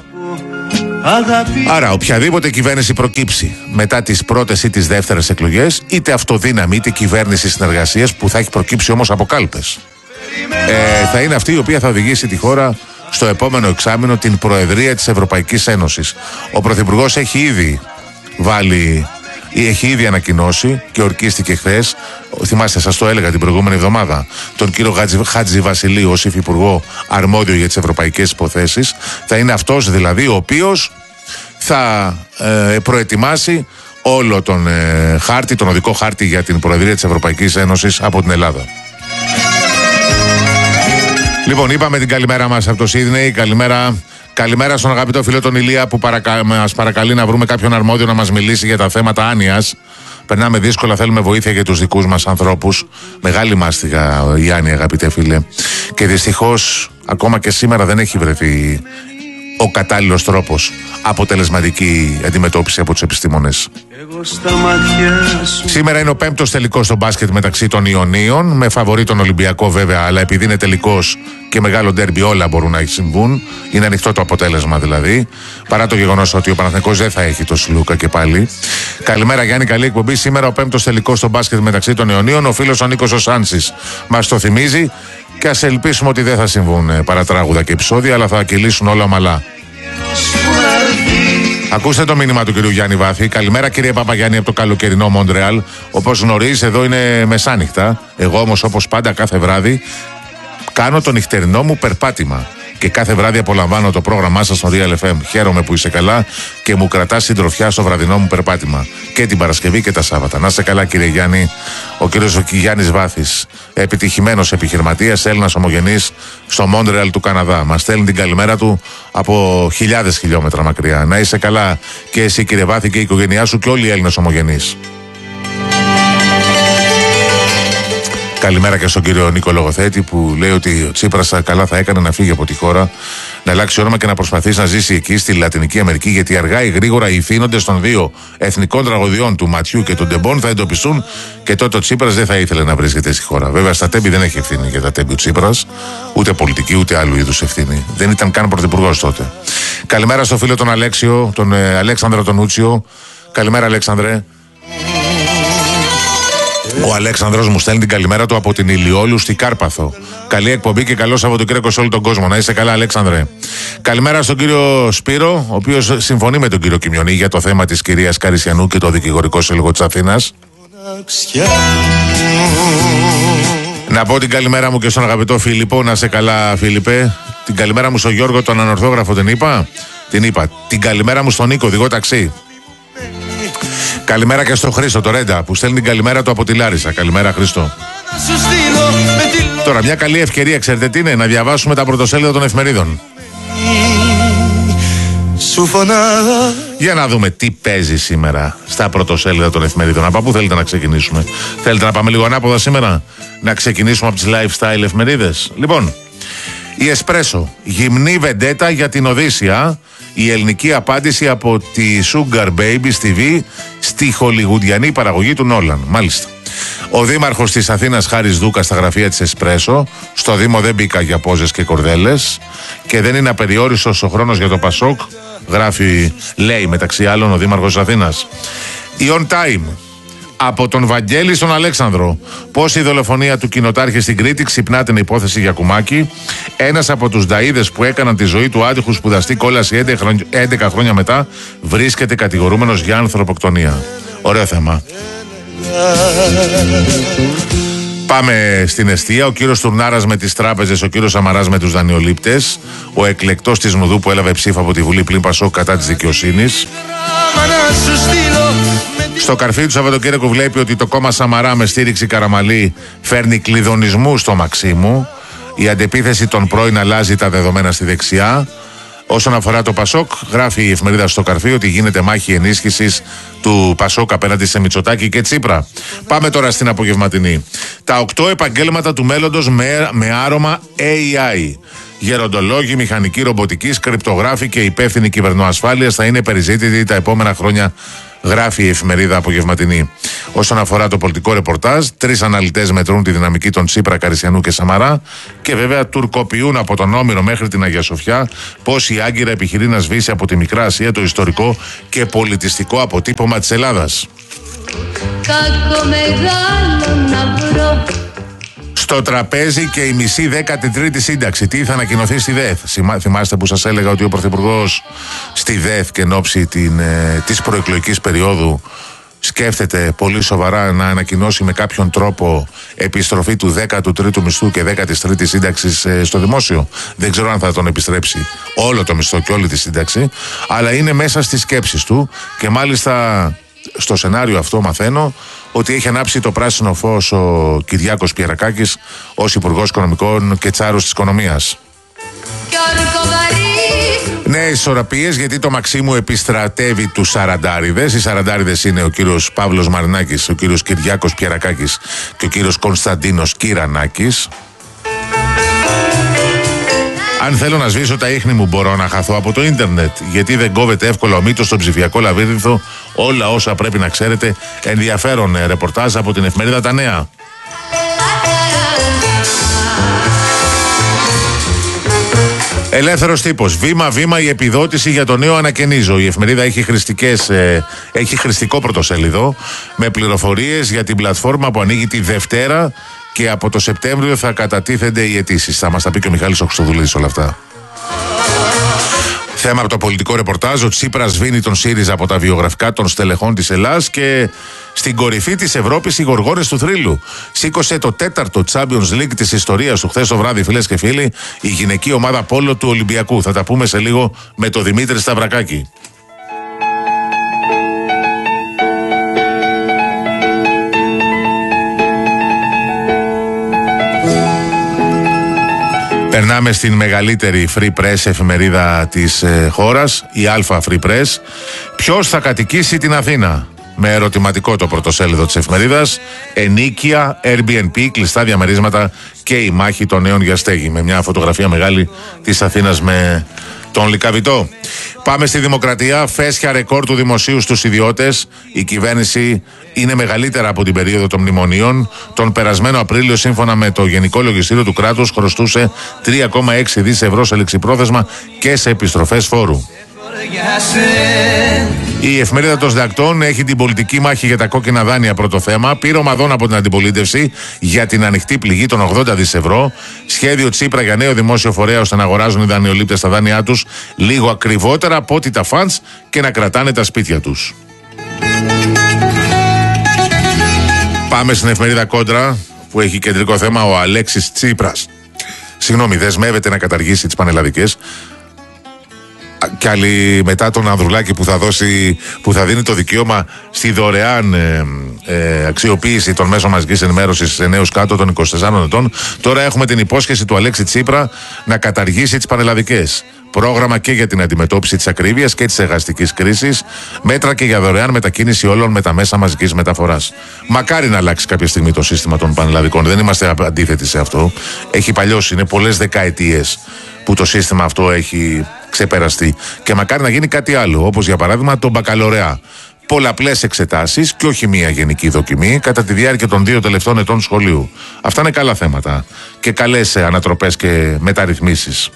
[SPEAKER 1] Άρα οποιαδήποτε κυβέρνηση προκύψει μετά τις πρώτες ή τις δεύτερες εκλογές, είτε αυτοδύναμη είτε κυβέρνηση συνεργασίας που θα έχει προκύψει όμως από κάλπες, Ε, θα είναι αυτή η οποία θα οδηγήσει τη χώρα στο επόμενο εξάμηνο την Προεδρία της Ευρωπαϊκής Ένωσης. Ο Πρωθυπουργός έχει ήδη βάλει ή έχει ήδη ανακοινώσει και ορκίστηκε χθες, θυμάστε, σας το έλεγα την προηγούμενη εβδομάδα, τον κύριο Χάτζη Βασιλείου ως υφυπουργό αρμόδιο για τις ευρωπαϊκές υποθέσεις. Θα είναι αυτός δηλαδή ο οποίος θα ε, προετοιμάσει όλο τον ε, χάρτη, τον οδικό χάρτη για την Προεδρία της Ευρωπαϊκής Ένωσης από την Ελλάδα. Λοιπόν, είπαμε την καλημέρα μας από το Σίδνεϊ. Καλημέρα, καλημέρα στον αγαπητό φίλο τον Ηλία που παρακα... μας παρακαλεί να βρούμε κάποιον αρμόδιο να μας μιλήσει για τα θέματα άνοιας. Περνάμε δύσκολα, θέλουμε βοήθεια για τους δικούς μας ανθρώπους. Μεγάλη μάστιγα η άνοια, αγαπητέ φίλε. Και δυστυχώς ακόμα και σήμερα δεν έχει βρεθεί ο κατάλληλος τρόπος αποτελεσματική αντιμετώπιση από τους επιστήμονες. Σήμερα είναι ο πέμπτος τελικός στο μπάσκετ μεταξύ των Ιωνίων, με φαβορί τον Ολυμπιακό βέβαια, αλλά επειδή είναι τελικός και μεγάλο ντέρμπι όλα μπορούν να συμβούν, είναι ανοιχτό το αποτέλεσμα δηλαδή, παρά το γεγονός ότι ο Παναθηναϊκός δεν θα έχει το Σλούκα και πάλι. Καλημέρα Γιάννη, καλή εκπομπή. Σήμερα ο πέμπτος τελικός στο μπάσκετ μεταξύ των Ιωνίων, ο φίλος ο Νίκος ο Σάνσης μας το θυμίζει και ας ελπίσουμε ότι δεν θα συμβούν παρατράγουδα και επεισόδια, αλλά θα κυλήσουν όλα ομαλά. Ακούστε το μήνυμα του κυρίου Γιάννη Βάθη. Καλημέρα κύριε Παπαγιάννη από το καλοκαιρινό Μόντρεαλ. Όπως γνωρίζεις, εδώ είναι μεσάνυχτα. Εγώ όμως, όπως πάντα, κάθε βράδυ κάνω το νυχτερινό μου περπάτημα. Και κάθε βράδυ απολαμβάνω το πρόγραμμά σας στο Real εφ εμ. Χαίρομαι που είσαι καλά και μου κρατάς συντροφιά στο βραδινό μου περπάτημα. Και την Παρασκευή και τα Σάββατα. Να είστε καλά, κύριε Γιάννη. Ο κύριος Γιάννης Βάθης, επιτυχημένος επιχειρηματίας, Έλληνας ομογενής στο Μόντρεαλ του Καναδά. Μας στέλνει την καλημέρα του από χιλιάδες χιλιόμετρα μακριά. Να είσαι καλά και εσύ, κύριε Βάθη, και η οικογένειά σου και όλοι οι Έλληνες ομογενείς. Καλημέρα και στον κύριο Νίκο Λογοθέτη που λέει ότι ο Τσίπρας καλά θα έκανε να φύγει από τη χώρα, να αλλάξει όνομα και να προσπαθήσει να ζήσει εκεί στη Λατινική Αμερική, γιατί αργά ή γρήγορα οι ηθήνοντες των δύο εθνικών τραγωδιών του Ματιού και του Ντεμπόν θα εντοπιστούν και τότε ο Τσίπρας δεν θα ήθελε να βρίσκεται στη χώρα. Βέβαια στα τέμπη δεν έχει ευθύνη για τα τέμπη ο Τσίπρας, ούτε πολιτική ούτε άλλου είδους ευθύνη. Δεν ήταν καν πρωθυπουργός τότε. Καλημέρα στο φίλο τον Αλέξιο, τον ε, Αλέξανδρο τον Ούτσιο. Καλημέρα Αλέξανδρε. Ο Αλέξανδρος μου στέλνει την καλημέρα του από την Ηλιόλου στη Κάρπαθο. Καλή εκπομπή και καλό Σαββατοκύριακο σε όλο τον κόσμο. Να είσαι καλά, Αλέξανδρε. Καλημέρα στον κύριο Σπύρο, ο οποίος συμφωνεί με τον κύριο Κιμιονή για το θέμα της κυρίας Καρισιανού και το δικηγορικό σύλλογο της Αθήνας. Να πω την καλημέρα μου και στον αγαπητό Φίλιππο. Να σε καλά, Φίλιππε. Την καλημέρα μου στον Γιώργο, τον ανορθόγραφο, την είπα. Την είπα. Την καλημέρα μου στον Νίκο, οδηγό ταξί. Καλημέρα και στον Χρήστο, το Ρέντα, που στέλνει την καλημέρα του από τη Λάρισα. Καλημέρα, Χρήστο. Τώρα, μια καλή ευκαιρία, ξέρετε τι είναι, να διαβάσουμε τα πρωτοσέλιδα των εφημερίδων. Για να δούμε τι παίζει σήμερα στα πρωτοσέλιδα των εφημερίδων. Από πού θέλετε να ξεκινήσουμε? Θέλετε να πάμε λίγο ανάποδα σήμερα? Να ξεκινήσουμε από τις lifestyle εφημερίδες. Λοιπόν, η Εσπρέσο, γυμνή βεντέτα για την Οδύσσια. Η ελληνική απάντηση από τη Sugar Babies τι βι στη χολιγουντιανή παραγωγή του Νόλαν. Μάλιστα. Ο δήμαρχος της Αθήνας Χάρης Δούκας στα γραφεία της Εσπρέσο. Στο Δήμο δεν μπήκα για πόζες και κορδέλες και δεν είναι απεριόριστος ο χρόνος για το Πασόκ. Γράφει, λέει μεταξύ άλλων ο δήμαρχος της Αθήνας. Η On Time. Από τον Βαγγέλη στον Αλέξανδρο. Πώς η δολοφονία του κοινοτάρχη στην Κρήτη ξυπνά την υπόθεση για κουμάκι. Ένας από τους νταΐδες που έκαναν τη ζωή του άτυχου σπουδαστή κόλαση έντεκα χρόνια μετά βρίσκεται κατηγορούμενος για ανθρωποκτονία. Ωραίο θέμα. Πάμε στην εστία. Ο κύριος Τουρνάρας με τις τράπεζες, ο κύριος Σαμαράς με τους δανειολήπτες. Ο εκλεκτός της Νουδού που έλαβε ψήφα από τη Βουλή πλην Πασόκ κατά της δικαιοσύνης. Στο καρφί του Σαββατοκύριακου βλέπει ότι το κόμμα Σαμαρά με στήριξη Καραμαλή φέρνει κλειδονισμού στο Μαξίμου. Η αντεπίθεση των πρώην αλλάζει τα δεδομένα στη δεξιά. Όσον αφορά το Πασόκ, γράφει η εφημερίδα στο καρφί ότι γίνεται μάχη ενίσχυσης του Πασόκ απέναντι σε Μητσοτάκη και Τσίπρα. Πάμε τώρα στην απογευματινή. Τα οκτώ επαγγέλματα του μέλλοντος με, με άρωμα έι άι. Γεροντολόγοι, μηχανικοί ρομποτικής, κρυπτογράφοι και υπεύθυνοι κυβερνοασφάλειας θα είναι περιζήτητοι τα επόμενα χρόνια, γράφει η εφημερίδα απογευματινή. Όσον αφορά το πολιτικό ρεπορτάζ, τρεις αναλυτές μετρούν τη δυναμική των Τσίπρα, Καρισιανού και Σαμαρά και βέβαια τουρκοποιούν από τον Όμηρο μέχρι την Αγία Σοφιά πώς η Άγκυρα επιχειρεί να σβήσει από τη Μικρά Ασία το ιστορικό και πολιτιστικό αποτύπωμα της Ελλάδας. Κάκο μεγάλο να βρω. Στο τραπέζι και η μισή δέκατη τρίτη σύνταξη. Τι θα ανακοινωθεί στη ΔΕΘ? Θυμάστε που σας έλεγα ότι ο Πρωθυπουργός στη ΔΕΘ και εν ώψη την, ε, της προεκλογικής περίοδου σκέφτεται πολύ σοβαρά να ανακοινώσει με κάποιον τρόπο επιστροφή του δέκατου τρίτου μισθού και δέκατης τρίτης σύνταξης ε, στο δημόσιο. Δεν ξέρω αν θα τον επιστρέψει όλο το μισθό και όλη τη σύνταξη, αλλά είναι μέσα στις σκέψεις του και μάλιστα στο σενάριο αυτό μαθαίνω ότι έχει ανάψει το πράσινο φως ο Κυριάκος Πιερακάκης ως Υπουργός Οικονομικών και Τσάρος της Οικονομίας. Νέες ισορροπίες, γιατί το Μαξίμου επιστρατεύει τους Σαραντάριδες. Οι Σαραντάριδες είναι ο κύριος Παύλος Μαρινάκης, ο κύριος Κυριάκος Πιερακάκης και ο κύριος Κωνσταντίνος Κυρανάκης. Αν θέλω να σβήσω τα ίχνη μου, μπορώ να χαθώ από το ίντερνετ. Γιατί δεν κόβεται εύκολα ο μύτος στον ψηφιακό λαβύρινθο. Όλα όσα πρέπει να ξέρετε. Ενδιαφέρον ρεπορτάζ από την εφημερίδα Τα Νέα. Ελεύθερος τύπος. Βήμα-βήμα η επιδότηση για το νέο ανακαινίζω. Η εφημερίδα έχει, χρηστικές, ε, έχει χρηστικό πρωτοσέλιδο με πληροφορίες για την πλατφόρμα που ανοίγει τη Δευτέρα και από το Σεπτέμβριο θα κατατίθενται οι αιτήσεις. Θα μας τα πει και ο Μιχάλης ο Χρυστοδουλίδης όλα αυτά. Θέμα από το πολιτικό ρεπορτάζ. Ο Τσίπρας σβήνει τον ΣΥΡΙΖΑ από τα βιογραφικά των στελεχών της Ελλάδας και στην κορυφή της Ευρώπης οι γοργόνες του θρύλου. Σήκωσε το τέταρτο Champions League της ιστορίας του χθες το βράδυ, φίλες και φίλοι, η γυναική ομάδα πόλο του Ολυμπιακού. Θα τα πούμε σε λίγο με τον Δημήτρη Σταυρακάκη. Περνάμε στην μεγαλύτερη Free Press εφημερίδα της ε, χώρας, η Alpha Free Press. Ποιος θα κατοικήσει την Αθήνα? Με ερωτηματικό το πρωτοσέλιδο της εφημερίδας. Ενίκεια, Airbnb, κλειστά διαμερίσματα και η μάχη των νέων για στέγη. Με μια φωτογραφία μεγάλη της Αθήνας με τον Λυκαβητό. Πάμε στη Δημοκρατία. Φέσια ρεκόρ του δημοσίου στους ιδιώτες. Η κυβέρνηση είναι μεγαλύτερα από την περίοδο των μνημονίων. Τον περασμένο Απρίλιο, σύμφωνα με το Γενικό Λογιστήριο του κράτους, χρωστούσε τρία κόμμα έξι δισεκατομμύρια ευρώ σε ληξιπρόθεσμα και σε επιστροφές φόρου. Η εφημερίδα των Συντακτών έχει την πολιτική μάχη για τα κόκκινα δάνεια πρώτο θέμα. Πήρε ομαδών από την αντιπολίτευση για την ανοιχτή πληγή των ογδόντα δισεκατομμύρια ευρώ. Σχέδιο Τσίπρα για νέο δημόσιο φορέα ώστε να αγοράζουν οι δανειολήπτες τα δάνειά τους λίγο ακριβότερα από ό,τι τα φαντς και να κρατάνε τα σπίτια τους. Πάμε στην εφημερίδα Κόντρα, που έχει κεντρικό θέμα ο Αλέξης Τσίπρας. Συγγνώμη, δεσμεύεται να καταργήσει τις πανελλαδικές. Κι άλλοι μετά τον Ανδρουλάκη που θα, δώσει, που θα δίνει το δικαίωμα στη δωρεάν ε, ε, αξιοποίηση των μέσων μαζικής ενημέρωσης σε νέους κάτω των είκοσι τεσσάρων ετών. Τώρα έχουμε την υπόσχεση του Αλέξη Τσίπρα να καταργήσει τις πανελλαδικές. Πρόγραμμα και για την αντιμετώπιση της ακρίβειας και της εργαστικής κρίσης. Μέτρα και για δωρεάν μετακίνηση όλων με τα μέσα μαζικής μεταφοράς. Μακάρι να αλλάξει κάποια στιγμή το σύστημα των πανελλαδικών. Δεν είμαστε αντίθετοι σε αυτό. Έχει παλιώσει, είναι πολλές δεκαετίες που το σύστημα αυτό έχει ξεπεραστεί. Και μακάρι να γίνει κάτι άλλο, όπως για παράδειγμα το μπακαλωρεά. Πολλαπλές εξετάσεις και όχι μία γενική δοκιμή κατά τη διάρκεια των δύο τελευταίων ετών σχολείου. Αυτά είναι καλά θέματα και καλές ανατροπές και μεταρρυθμίσεις.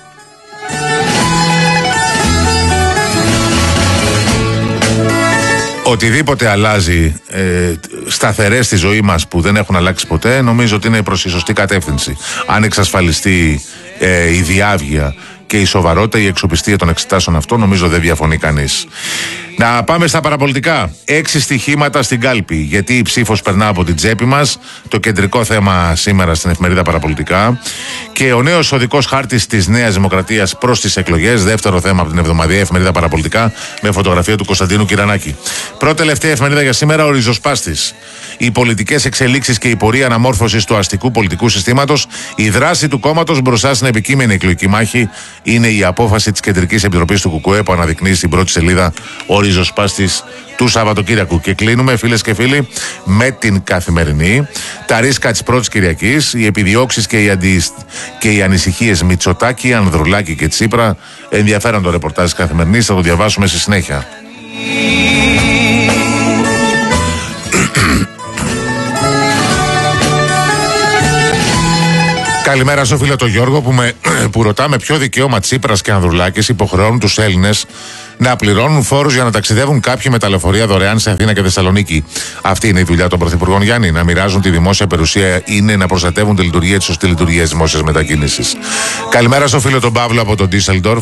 [SPEAKER 1] Οτιδήποτε αλλάζει ε, σταθερές στη ζωή μας που δεν έχουν αλλάξει ποτέ, νομίζω ότι είναι προς η σωστή κατεύθυνση. Αν εξασφαλιστεί ε, η διάβγεια και η σοβαρότητα, η εξοπιστία των εξετάσεων αυτών, νομίζω δεν διαφωνεί κανείς. Να πάμε στα παραπολιτικά. Έξι στοιχήματα στην κάλπη. Γιατί η ψήφος περνά από την τσέπη μας. Το κεντρικό θέμα σήμερα στην εφημερίδα Παραπολιτικά. Και ο νέος οδικός χάρτης της Νέας Δημοκρατίας προς τις εκλογές. Δεύτερο θέμα από την εβδομαδιαία εφημερίδα Παραπολιτικά. Με φωτογραφία του Κωνσταντίνου Κυρανάκη. Πρώτη τελευταία εφημερίδα για σήμερα, ο ριζοσπάστης. Οι πολιτικές εξελίξεις και η πορεία αναμόρφωσης του αστικού πολιτικού συστήματος. Η δράση του κόμματος μπροστά στην επικείμενη εκλογική μάχη είναι η απόφαση της Κεντρικής Επιτροπής του ΚΚΕ που αναδεικνύει στην πρώτη σελίδα ο ριζοσπάστης του Σαββατοκύριακου. Και κλείνουμε, φίλες και φίλοι, με την Καθημερινή. Τα ρίσκα της πρώτης Κυριακής, οι επιδιώξεις και οι, αντι... και οι ανησυχίες Μητσοτάκη, Ανδρουλάκη και Τσίπρα. Ενδιαφέρον το ρεπορτάζ της Καθημερινής, θα το διαβάσουμε στη συνέχεια. Καλημέρα στο φίλο τον Γιώργο που, με, που ρωτά με ποιο δικαίωμα Τσίπρας και Ανδρουλάκης υποχρεώνουν τους Έλληνες να πληρώνουν φόρους για να ταξιδεύουν κάποιοι με τα λεωφορεία δωρεάν σε Αθήνα και Θεσσαλονίκη. Αυτή είναι η δουλειά των Πρωθυπουργών, Γιάννη. Να μοιράζουν τη δημόσια περιουσία είναι να προστατεύουν τη λειτουργία της σωστή λειτουργία της δημόσιας μετακίνησης. Καλημέρα στο φίλο τον Παύλο από τον Ντίσσελντορφ.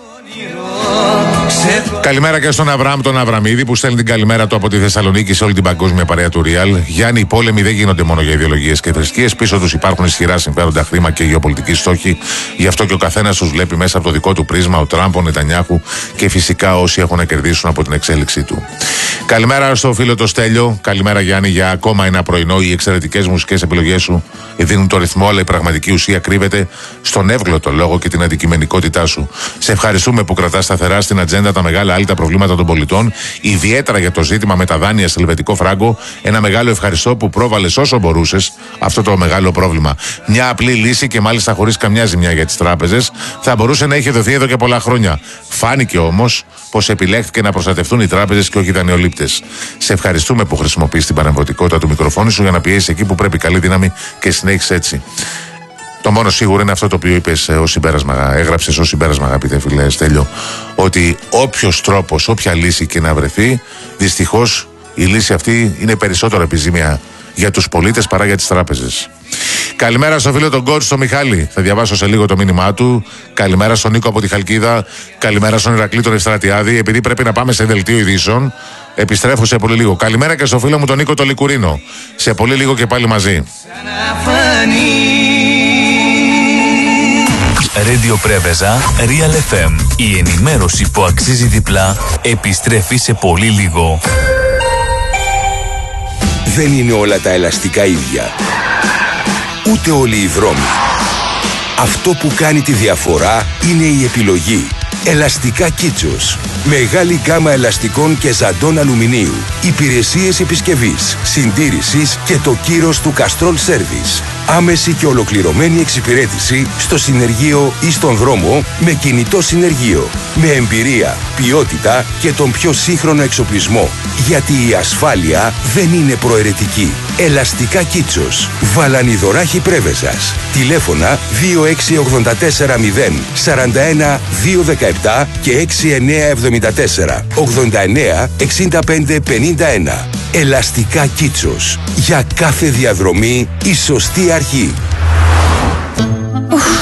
[SPEAKER 1] Καλημέρα και στον Αβραάμ τον Αβραμίδη που στέλνει την καλημέρα του από τη Θεσσαλονίκη σε όλη την παγκόσμια παρέα του Real. Γιάννη, οι πόλεμοι δεν γίνονται μόνο για ιδεολογίες και θρησκείες. Πίσω τους υπάρχουν ισχυρά συμφέροντα, χρήμα και γεωπολιτικοί στόχοι. Γι' αυτό και ο καθένας τους βλέπει μέσα από το δικό του πρίσμα, ο Τραμπ, ο Νετανιάχου και φυσικά όσοι έχουν να κερδίσουν από την εξέλιξή του. Καλημέρα στο φίλο το Στέλιο. Καλημέρα Γιάννη για ακόμα ένα πρωινό. Οι εξαιρετικές μουσικές επιλογές σου δίνουν το ρυθμό, αλλά η πραγματική ουσία κρύβεται στον εύγλωτο λόγο και την αντικειμενικότητά σου. Σε ευχαριστούμε που κρατάς σταθερά στην ατζέντα τα μεγάλα άλυτα προβλήματα των πολιτών, ιδιαίτερα για το ζήτημα με τα δάνεια σε ελβετικό φράγκο. Ένα μεγάλο ευχαριστώ που πρόβαλες όσο μπορούσες αυτό το μεγάλο πρόβλημα. Μια απλή λύση και μάλιστα χωρίς καμιά ζημιά για τις τράπεζες θα μπορούσε να είχε δοθεί εδώ και πολλά χρόνια. Φάνηκε όμως πως επιλέχθηκε να προστατευτούν οι τράπεζες και όχι οι δανειολήπτες. Σε ευχαριστούμε που χρησιμοποιείς την παρεμβατικότητα του μικροφόνου σου για να πιέσεις εκεί που πρέπει. Καλή δύναμη και συνέχισε έτσι. Το μόνο σίγουρο είναι αυτό το οποίο είπες ως συμπέρασμα, έγραψες ως συμπέρασμα, αγαπητέ φίλε Στέλιο, ότι όποιος τρόπος, όποια λύση και να βρεθεί, δυστυχώς η λύση αυτή είναι περισσότερο επιζήμια για τους πολίτες παρά για τις τράπεζες. Καλημέρα στο φίλο τον Κότς, τον Μιχάλη. Θα διαβάσω σε λίγο το μήνυμά του. Καλημέρα στον Νίκο από τη Χαλκίδα. Καλημέρα στον Ηρακλή τον Ευστρατιάδη. Επειδή πρέπει να πάμε σε δελτίο ειδήσεων, επιστρέφω σε πολύ λίγο. Καλημέρα και στο φίλο μου τον Νίκο τον Λικουρίνο. Σε πολύ λίγο και πάλι μαζί.
[SPEAKER 2] Radio Πρέβεζα, Real εφ εμ. Η ενημέρωση που αξίζει διπλά επιστρέφει σε πολύ λίγο.
[SPEAKER 3] Δεν είναι όλα τα ελαστικά ίδια. Ούτε όλοι οι δρόμοι. Αυτό που κάνει τη διαφορά είναι η επιλογή. Ελαστικά Κίτσος. Μεγάλη γκάμα ελαστικών και ζαντών αλουμινίου. Υπηρεσίες επισκευής, συντήρησης και το κύρος του Castrol Service. Άμεση και ολοκληρωμένη εξυπηρέτηση στο συνεργείο ή στον δρόμο με κινητό συνεργείο. Με εμπειρία, ποιότητα και τον πιο σύγχρονο εξοπλισμό. Γιατί η ασφάλεια δεν είναι προαιρετική. Ελαστικά Κίτσος. Βαλανιδωράχη Πρέβεζας. Τηλέφωνα δύο έξι οκτώ τέσσερα μηδέν σαράντα ένα δύο δεκαεπτά και έξι εννιά εβδομήντα τέσσερα ογδόντα εννιά εξήντα πέντε πενήντα ένα. Ελαστικά Κίτσος. Για κάθε διαδρομή η σωστή αρχή.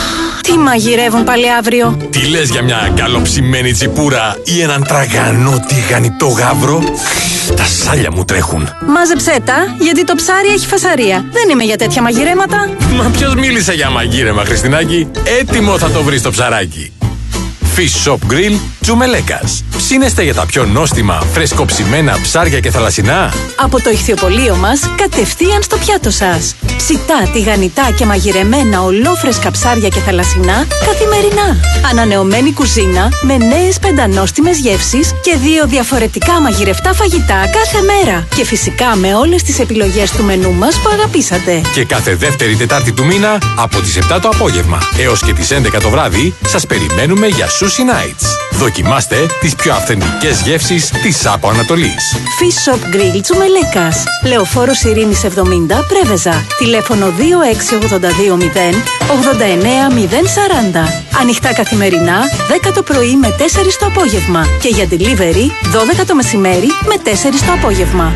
[SPEAKER 4] Τι μαγειρεύουν πάλι αύριο?
[SPEAKER 5] Τι λες για μια καλοψημένη τσιπούρα ή έναν τραγανό τηγανιτό γάβρο? Τα σάλια μου τρέχουν.
[SPEAKER 4] Μάζεψέ τα, γιατί το ψάρι έχει φασαρία. Δεν είμαι για τέτοια μαγειρέματα.
[SPEAKER 5] Μα ποιος μίλησε για μαγείρεμα, Χριστινάκη? Έτοιμο θα το βρεις το ψαράκι. Fish Shop Grill Τζουμελέκας. Ψήνεστε για τα πιο νόστιμα, φρεσκοψημένα ψάρια και θαλασσινά?
[SPEAKER 4] Από το ηχθιοπωλείο μας, κατευθείαν στο πιάτο σας. Ψητά, τηγανιτά και μαγειρεμένα ολόφρεσκα ψάρια και θαλασσινά καθημερινά. Ανανεωμένη κουζίνα με νέες πεντανόστιμες γεύσεις και δύο διαφορετικά μαγειρευτά φαγητά κάθε μέρα. Και φυσικά με όλες τις επιλογές του μενού μας που αγαπήσατε.
[SPEAKER 5] Και κάθε δεύτερη Τετάρτη του μήνα από τις επτά το απόγευμα έως και τις έντεκα το βράδυ σας περιμένουμε για Sushi Nights. Δοκιμάστε τις πιο αυθεντικές γεύσεις της Άπο Ανατολής.
[SPEAKER 4] Fish Shop Grill Τσουμελέκας. Λεωφόρος Ειρήνης εβδομήντα, Πρέβεζα. Τηλέφωνο δύο έξι ογδόντα δύο μηδέν ογδόντα εννέα μηδέν σαράντα. Ανοιχτά καθημερινά, δέκα το πρωί με τέσσερις το απόγευμα. Και για delivery, δώδεκα το μεσημέρι με τέσσερις το απόγευμα.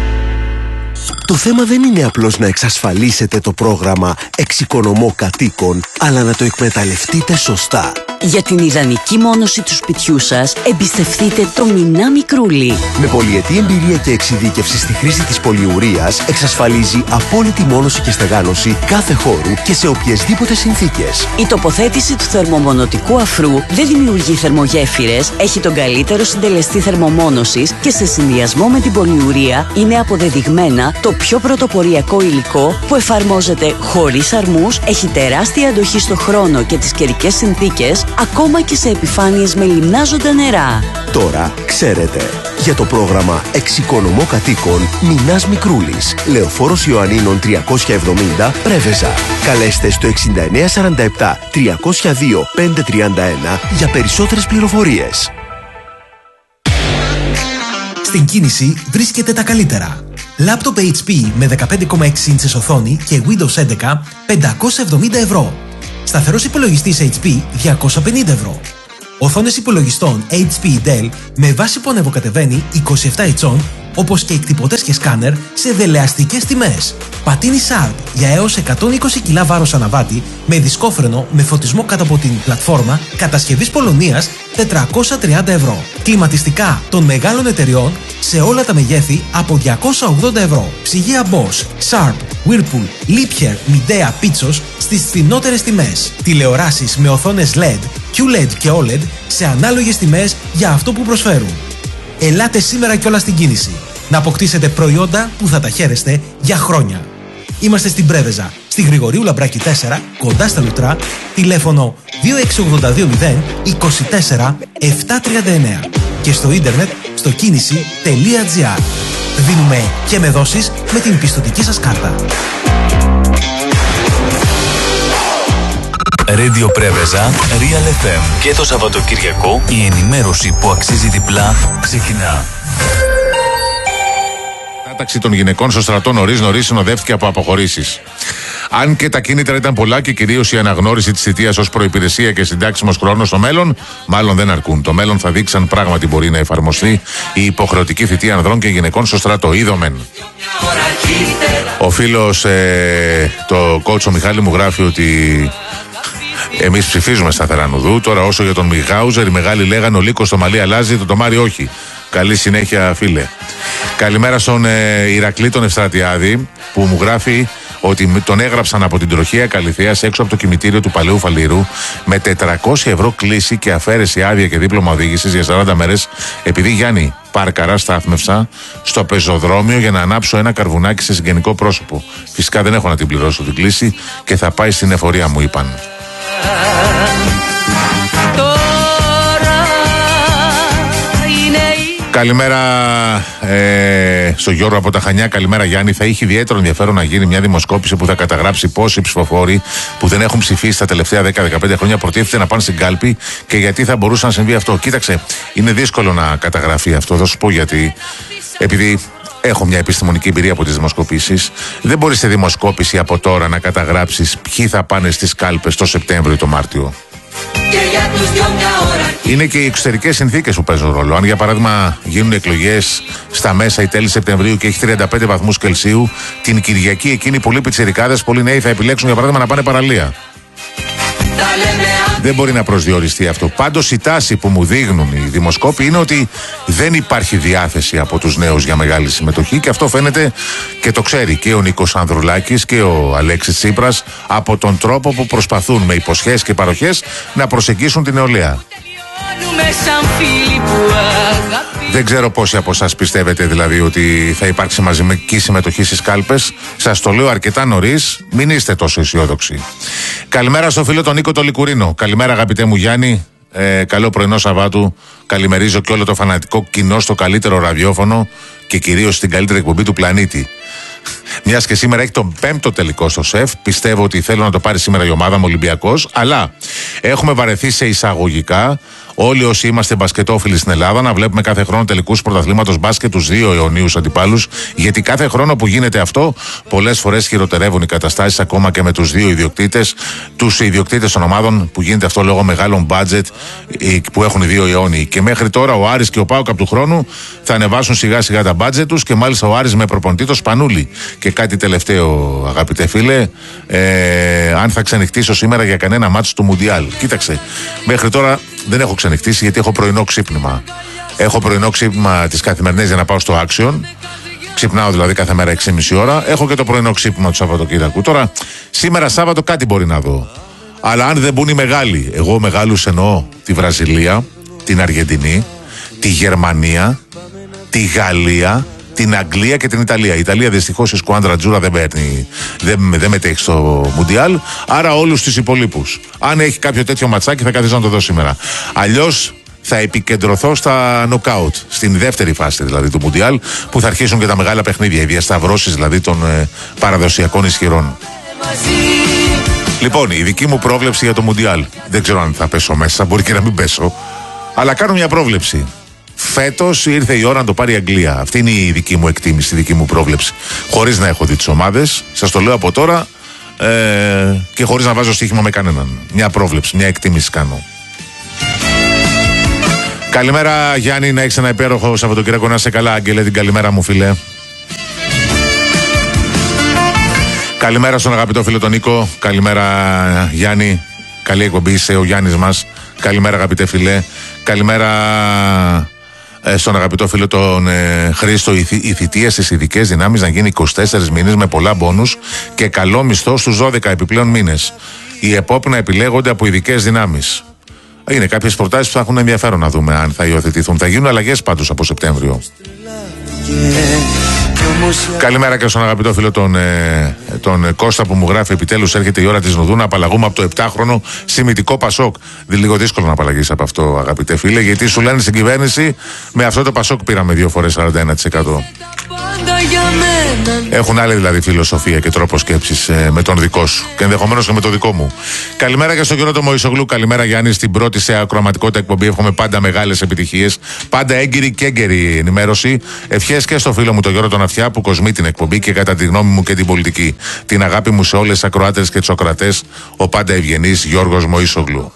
[SPEAKER 6] Το θέμα δεν είναι απλώς να εξασφαλίσετε το πρόγραμμα Εξοικονομώ Κατοίκων, αλλά να το εκμεταλλευτείτε σωστά.
[SPEAKER 7] Για την ιδανική μόνωση του σπιτιού σας, εμπιστευτείτε το Μινά Μικρούλι.
[SPEAKER 6] Με πολυετή εμπειρία και εξειδίκευση στη χρήση της πολυουρίας, εξασφαλίζει απόλυτη μόνωση και στεγάνωση κάθε χώρου και σε οποιασδήποτε συνθήκες.
[SPEAKER 7] Η τοποθέτηση του θερμομονωτικού αφρού δεν δημιουργεί θερμογέφυρες, έχει τον καλύτερο συντελεστή θερμομόνωσης και σε συνδυασμό με την πολυουρία είναι αποδεδειγμένα το πιο πρωτοποριακό υλικό που εφαρμόζεται χωρίς αρμούς, έχει τεράστια αντοχή στο χρόνο και τις καιρικές συνθήκες, ακόμα και σε επιφάνειες με λιμνάζοντα νερά.
[SPEAKER 6] Τώρα ξέρετε. Για το πρόγραμμα Εξοικονομώ Κατοίκων, Μινάς Μικρούλης, Λεωφόρος Ιωαννίνων τριακόσια εβδομήντα, Πρέβεζα. Καλέστε στο εξήντα εννέα σαράντα επτά τριακόσια δύο πεντακόσια τριάντα ένα για περισσότερες πληροφορίες.
[SPEAKER 8] Στην κίνηση βρίσκεται τα καλύτερα. Λάπτοπ έιτς πι με δεκαπέντε κόμμα έξι ίντσες οθόνη και Windows έντεκα πεντακόσια εβδομήντα ευρώ. Σταθερός υπολογιστής έιτς πι διακόσια πενήντα ευρώ. Οθόνες υπολογιστών έιτς πι Dell με βάση που ανεβοκατεβαίνει είκοσι επτά ιντσών, όπως και εκτυπωτές και σκάνερ σε δελεαστικές τιμές. Πατίνι Sharp για έως εκατόν είκοσι κιλά βάρος αναβάτη με δισκόφρενο με φωτισμό κάτω από την πλατφόρμα κατασκευής Πολωνίας τετρακόσια τριάντα ευρώ. Κλιματιστικά των μεγάλων εταιριών σε όλα τα μεγέθη από διακόσια ογδόντα ευρώ. Ψυγεία Bosch, Sharp, Whirlpool, Liebherr, Midea, Pitsos στις φθηνότερες τιμές. Τηλεοράσεις με οθόνες ελ ι ντι, κιου ελ ι ντι και ο ελ ι ντι σε ανάλογες τιμές για αυτό που προσφέρουν. Ελάτε σήμερα κιόλας στην κίνηση να αποκτήσετε προϊόντα που θα τα χαίρεστε για χρόνια. Είμαστε στην Πρέβεζα, στη Γρηγορίου Λαμπράκη τέσσερα, κοντά στα Λουτρά, τηλέφωνο δύο έξι ογδόντα δύο μηδέν είκοσι τέσσερα επτακόσια τριάντα εννέα και στο ίντερνετ στο κίνηση τελεία τζι άρ. Δίνουμε και με δόσεις με την πιστωτική σας κάρτα.
[SPEAKER 2] Radio Πρέβεζα, Real εφ εμ. Και το Σαββατοκυριακό η ενημέρωση που αξίζει διπλά ξεκινά.
[SPEAKER 1] Η κατάταξη των γυναικών στο στρατό νωρίς νωρίς συνοδεύτηκε από αποχωρήσεις. Αν και τα κίνητρα ήταν πολλά και κυρίως η αναγνώριση της θητείας ως προϋπηρεσία και συντάξιμος χρόνος στο μέλλον, μάλλον δεν αρκούν. Το μέλλον θα δείξει αν πράγματι μπορεί να εφαρμοστεί η υποχρεωτική θητεία ανδρών και γυναικών στο στρατό. Είδομεν. Ο φίλος, ε, το κότσο Μιχάλη μου γράφει ότι εμείς ψηφίζουμε σταθερά νουδού. Τώρα, όσο για τον Μιχάουζερ, οι μεγάλοι λέγανε ο Λύκος στο μαλλί αλλάζει, το τομάρι όχι. Καλή συνέχεια, φίλε. Καλημέρα στον ε, Ηρακλή τον Ευστρατιάδη, που μου γράφει ότι τον έγραψαν από την τροχέα Καλυθέας έξω από το κημητήριο του Παλαιού Φαλήρου με τετρακόσια ευρώ κλίση και αφαίρεση άδεια και δίπλωμα οδήγησης για σαράντα μέρες, επειδή Γιάννη πάρκαρα στάθμευσα στο πεζοδρόμιο για να ανάψω ένα καρβουνάκι σε συγγενικό πρόσωπο. Φυσικά δεν έχω να την πληρώσω την κλίση και θα πάει στην εφορία, μου είπαν. Καλημέρα ε, στο Γιώργο από τα Χανιά. Καλημέρα, Γιάννη. Θα είχε ιδιαίτερο ενδιαφέρον να γίνει μια δημοσκόπηση που θα καταγράψει πόσοι ψηφοφόροι που δεν έχουν ψηφίσει τα τελευταία δέκα με δεκαπέντε χρόνια προτίθεται να πάνε στην κάλπη και γιατί θα μπορούσε να συμβεί αυτό. Κοίταξε, είναι δύσκολο να καταγραφεί αυτό. Θα σου πω γιατί. Επειδή έχω μια επιστημονική εμπειρία από τις δημοσκοπήσεις, δεν μπορείς σε δημοσκόπηση από τώρα να καταγράψεις ποιοι θα πάνε στις κάλπες το Σεπτέμβριο ή το Μάρτιο. Είναι και οι εξωτερικές συνθήκες που παίζουν ρόλο. Αν για παράδειγμα γίνουν εκλογές στα μέσα ή τέλη Σεπτεμβρίου και έχει τριάντα πέντε βαθμούς Κελσίου, την Κυριακή εκείνοι πολλοί πιτσιρικάδες, πολλοί νέοι θα επιλέξουν για παράδειγμα να πάνε παραλία. Δεν μπορεί να προσδιοριστεί αυτό. Πάντως η τάση που μου δείχνουν οι δημοσκόποι είναι ότι δεν υπάρχει διάθεση από τους νέους για μεγάλη συμμετοχή, και αυτό φαίνεται και το ξέρει και ο Νίκος Ανδρουλάκης και ο Αλέξης Τσίπρας από τον τρόπο που προσπαθούν με υποσχέσεις και παροχές να προσεγγίσουν την νεολαία. Δεν ξέρω πόσοι από εσάς πιστεύετε δηλαδή ότι θα υπάρξει μαζική συμμετοχή στις κάλπες. Σας το λέω αρκετά νωρίς, μην είστε τόσο αισιόδοξοι. Καλημέρα στο φίλο τον Νίκο το Λικουρίνο. Καλημέρα αγαπητέ μου Γιάννη. Ε, καλό πρωινό Σαββάτου. Καλημερίζω και όλο το φανατικό κοινό στο καλύτερο ραδιόφωνο και κυρίως στην καλύτερη εκπομπή του πλανήτη. Μιας και σήμερα έχει τον πέμπτο τελικό στο ΣΕΦ, πιστεύω ότι θέλω να το πάρει σήμερα η ομάδα μου Ολυμπιακός, αλλά έχουμε βαρεθεί σε εισαγωγικά όλοι όσοι είμαστε μπασκετόφιλοι στην Ελλάδα να βλέπουμε κάθε χρόνο τελικούς πρωταθλήματος μπάσκετ τους δύο αιωνίους αντιπάλους, γιατί κάθε χρόνο που γίνεται αυτό πολλές φορές χειροτερεύουν οι καταστάσεις ακόμα και με τους δύο ιδιοκτήτες, τους ιδιοκτήτες των ομάδων, που γίνεται αυτό λόγω μεγάλων μπάτζετ που έχουν οι δύο αιώνιοι. Και μέχρι τώρα ο Άρης και ο ΠΑΟΚ από του χρόνου θα ανεβάσουν σιγά σιγά τα μπάτζετ τους, και μάλιστα ο Άρης με προπονητή το Σπανούλη. Και κάτι τελευταίο, αγαπητέ φίλε, ε, αν θα ξενυχτήσω σήμερα για κανένα μάτσο του Μουντιάλ. Κοίταξε, μέχρι τώρα δεν έχω ξενυχτήσει γιατί έχω πρωινό ξύπνημα. Έχω πρωινό ξύπνημα τις καθημερινές για να πάω στο Action. Ξυπνάω δηλαδή κάθε μέρα έξι και μισή ώρα. Έχω και το πρωινό ξύπνημα του Σαββατοκύριακου. Τώρα, σήμερα Σάββατο κάτι μπορεί να δω. Αλλά αν δεν μπουν οι μεγάλοι, εγώ μεγάλους εννοώ τη Βραζιλία, την Αργεντινή, τη Γερμανία, τη Γαλλία, την Αγγλία και την Ιταλία. Η Ιταλία δυστυχώς η σκουάντρα Τζούρα δεν παίρνει, δεν, δεν μετέχει στο Μουντιάλ. Άρα όλους τους υπολείπους. Αν έχει κάποιο τέτοιο ματσάκι θα καθίσω να το δω σήμερα. Αλλιώς θα επικεντρωθώ στα νοκάουτ, στην δεύτερη φάση δηλαδή του Μουντιάλ, που θα αρχίσουν και τα μεγάλα παιχνίδια, οι διασταυρώσεις δηλαδή των ε, παραδοσιακών ισχυρών. Λοιπόν, η δική μου πρόβλεψη για το Μουντιάλ. Δεν ξέρω αν θα πέσω μέσα, μπορεί και να μην πέσω. Αλλά κάνω μια πρόβλεψη. Φέτος ήρθε η ώρα να το πάρει η Αγγλία. Αυτή είναι η δική μου εκτίμηση, η δική μου πρόβλεψη. Χωρίς να έχω δει τις ομάδες, σας το λέω από τώρα, ε, και χωρίς να βάζω στοίχημα με κανέναν. Μια πρόβλεψη, μια εκτίμηση κάνω. Καλημέρα Γιάννη, να έχεις ένα υπέροχο Σαββατοκύριακο, να είσαι καλά. Άγγελε, την καλημέρα μου φίλε. Καλημέρα στον αγαπητό φίλο τον Νίκο. Καλημέρα Γιάννη. Καλή εκπομπή, είσαι ο Γιάννης μας. Καλημέρα αγαπητέ φίλε. Καλημέρα ε, στον αγαπητό φίλο τον ε, Χρήστο. Η, η θητεία στις ειδικές δυνάμεις να γίνει είκοσι τέσσερις μήνες με πολλά μπόνους και καλό μισθό στους δώδεκα επιπλέον μήνες. Οι επόπ να επιλέγονται από ειδικές δυνάμεις. Είναι κάποιες προτάσεις που θα έχουν ενδιαφέρον να δούμε αν θα υιοθετηθούν. Θα γίνουν αλλαγές πάντως από Σεπτέμβριο. Καλημέρα και στον αγαπητό φίλο τον, ε, τον Κώστα που μου γράφει: επιτέλους έρχεται η ώρα της Νουδού να απαλλαγούμε από το επτάχρονο σημητικό Πασόκ. Δεν λίγο δύσκολο να απαλλαγείς από αυτό, αγαπητέ φίλε, γιατί σου λένε στην κυβέρνηση με αυτό το Πασόκ πήραμε δύο φορές σαράντα ένα τοις εκατό. Έχουν άλλη δηλαδή φιλοσοφία και τρόπο σκέψης ε, με τον δικό σου και ενδεχομένως και με το δικό μου. Καλημέρα και στον κύριο το Μωυσογλου. Καλημέρα Γιάννη, στην πρώτη σε ακροαματικότητα εκπομπή. Εύχομαι πάντα μεγάλες επιτυχίες, πάντα έγκυρη και έγκαιρη ενημέρωση. Ευχές και στο φίλο μου τον Γιώργο τον Αυτιά που κοσμεί την εκπομπή και κατά τη γνώμη μου και την πολιτική. Την αγάπη μου σε όλες τις ακροάτες και τους ακροατές, ο πάντα ευγενής Γιώργος Μωυσογλου.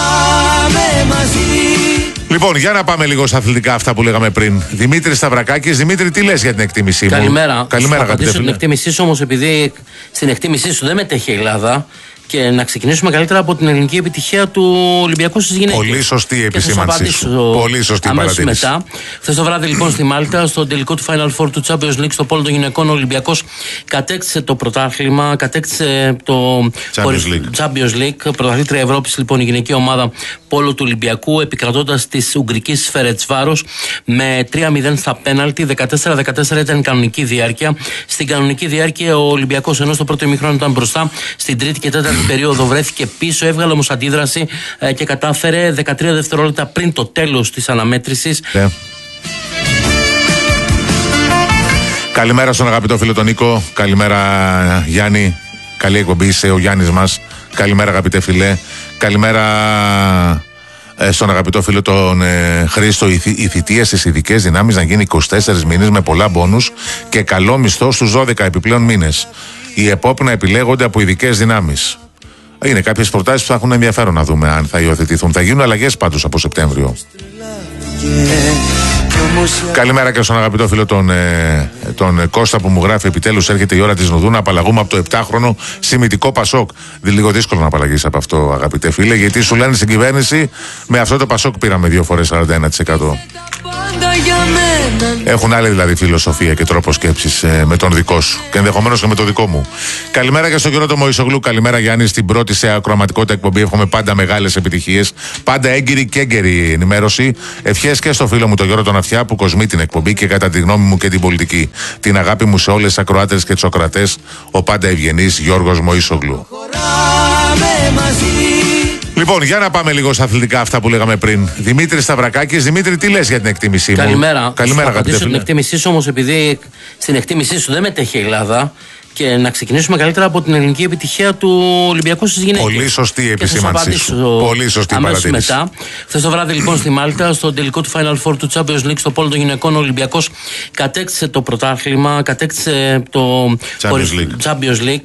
[SPEAKER 1] Λοιπόν, για να πάμε λίγο στα αθλητικά αυτά που λέγαμε πριν. Δημήτρη Σταυρακάκης, Δημήτρη, τι λες για την εκτίμησή μου?
[SPEAKER 9] Καλημέρα.
[SPEAKER 1] Καλημέρα,
[SPEAKER 9] αγαπητέ. Θα απαντήσω την εκτίμησή σου όμως, επειδή στην εκτίμησή σου δεν μετέχει η Ελλάδα. Και να ξεκινήσουμε καλύτερα από την ελληνική επιτυχία του Ολυμπιακού στις γυναίκες.
[SPEAKER 1] Πολύ σωστή η επισήμανσή σου. Πολύ σωστή παρατήρηση.
[SPEAKER 9] Μετά. Χθες το βράδυ λοιπόν στη Μάλτα, στο τελικό του Final Four του Champions League στο πόλο των γυναικών, ο Ολυμπιακός κατέκτησε το πρωτάθλημα, κατέκτησε το
[SPEAKER 1] Champions League.
[SPEAKER 9] Champions League, πρωταθλήτρια Ευρώπης λοιπόν η γυναική ομάδα πόλο του Ολυμπιακού, επικρατώντας της Ουγγρικής Φερετσβάρος με τρία μηδέν στα πέναλτι. δεκατέσσερα δεκατέσσερα ήταν η κανονική διάρκεια. Στην κανονική διάρκεια ο Ολυμπιακός, ενώ στο πρώτο ημίχρονο ήταν μπροστά, στην τρίτη και τέταρτη περίοδο βρέθηκε πίσω, έβγαλε όμως αντίδραση ε, και κατάφερε δεκατρία δευτερόλεπτα πριν το τέλος της αναμέτρησης. Yeah.
[SPEAKER 1] Καλημέρα στον αγαπητό φίλο τον Νίκο. Καλημέρα Γιάννη. Καλή εκπομπή, είσαι ο Γιάννης μας. Καλημέρα αγαπητέ φίλε. Καλημέρα ε, στον αγαπητό φίλο τον ε, Χρήστο. Η, η θητεία στις ειδικές δυνάμεις να γίνει είκοσι τέσσερις μήνες με πολλά μπόνους και καλό μισθό στους δώδεκα επιπλέον μήνες. Οι επόπ να επιλέγονται από ειδικές δυνάμεις. Είναι κάποιες προτάσεις που θα έχουν ενδιαφέρον να δούμε αν θα υιοθετηθούν. Θα γίνουν αλλαγές πάντως από Σεπτέμβριο. Καλημέρα και στον αγαπητό φίλο τον, ε, τον Κώστα που μου γράφει: επιτέλους έρχεται η ώρα της Νουδού να απαλλαγούμε από το επτάχρονο σημητικό Πασόκ. Λίγο δύσκολο να απαλλαγείς από αυτό, αγαπητέ φίλε, γιατί σου λένε στην κυβέρνηση με αυτό το Πασόκ πήραμε δύο φορές σαράντα ένα τοις εκατό. Έχουν άλλη δηλαδή φιλοσοφία και τρόπο σκέψης ε, με τον δικό σου και ενδεχομένως και με το δικό μου. Καλημέρα και στον κύριο το Μωυσογλου. Καλημέρα Γιάννη, στην πρώτη σε ακροαματικότητα εκπομπή. Εύχομαι πάντα μεγάλες επιτυχίες. Πάντα έγκυρη και έγκαιρη ενημέρωση. Ευχές και στο φίλο μου τον Γιώργο τον Αυτιά που κοσμεί την εκπομπή και κατά τη γνώμη μου και την πολιτική. Την αγάπη μου σε όλες τις ακροάτες και τους ακροατές. Ο πάντα ευγενής Γιώργος Μωυσογλου. Λοιπόν, για να πάμε λίγο στα αθλητικά αυτά που λέγαμε πριν. Δημήτρη Σταυρακάκης. Δημήτρη, τι λες για την εκτίμησή μου?
[SPEAKER 9] Καλημέρα.
[SPEAKER 1] Καλημέρα,
[SPEAKER 9] αγαπητέ φίλε. Την εκτίμησή σου όμως, επειδή στην εκτίμησή σου δεν μετέχει η Ελλάδα, και να ξεκινήσουμε καλύτερα από την ελληνική επιτυχία του Ολυμπιακού στις γυναίκες.
[SPEAKER 1] Πολύ σωστή η επισήμανσή σου. Πολύ σωστή παρατήρηση.
[SPEAKER 9] Μετά. Χθες το βράδυ λοιπόν στη Μάλτα, στο τελικό του Final Four του Champions League στο πόλο των γυναικών, ο Ολυμπιακός κατέκτησε το πρωτάθλημα, κατέκτησε το
[SPEAKER 1] Champions League.
[SPEAKER 9] Champions League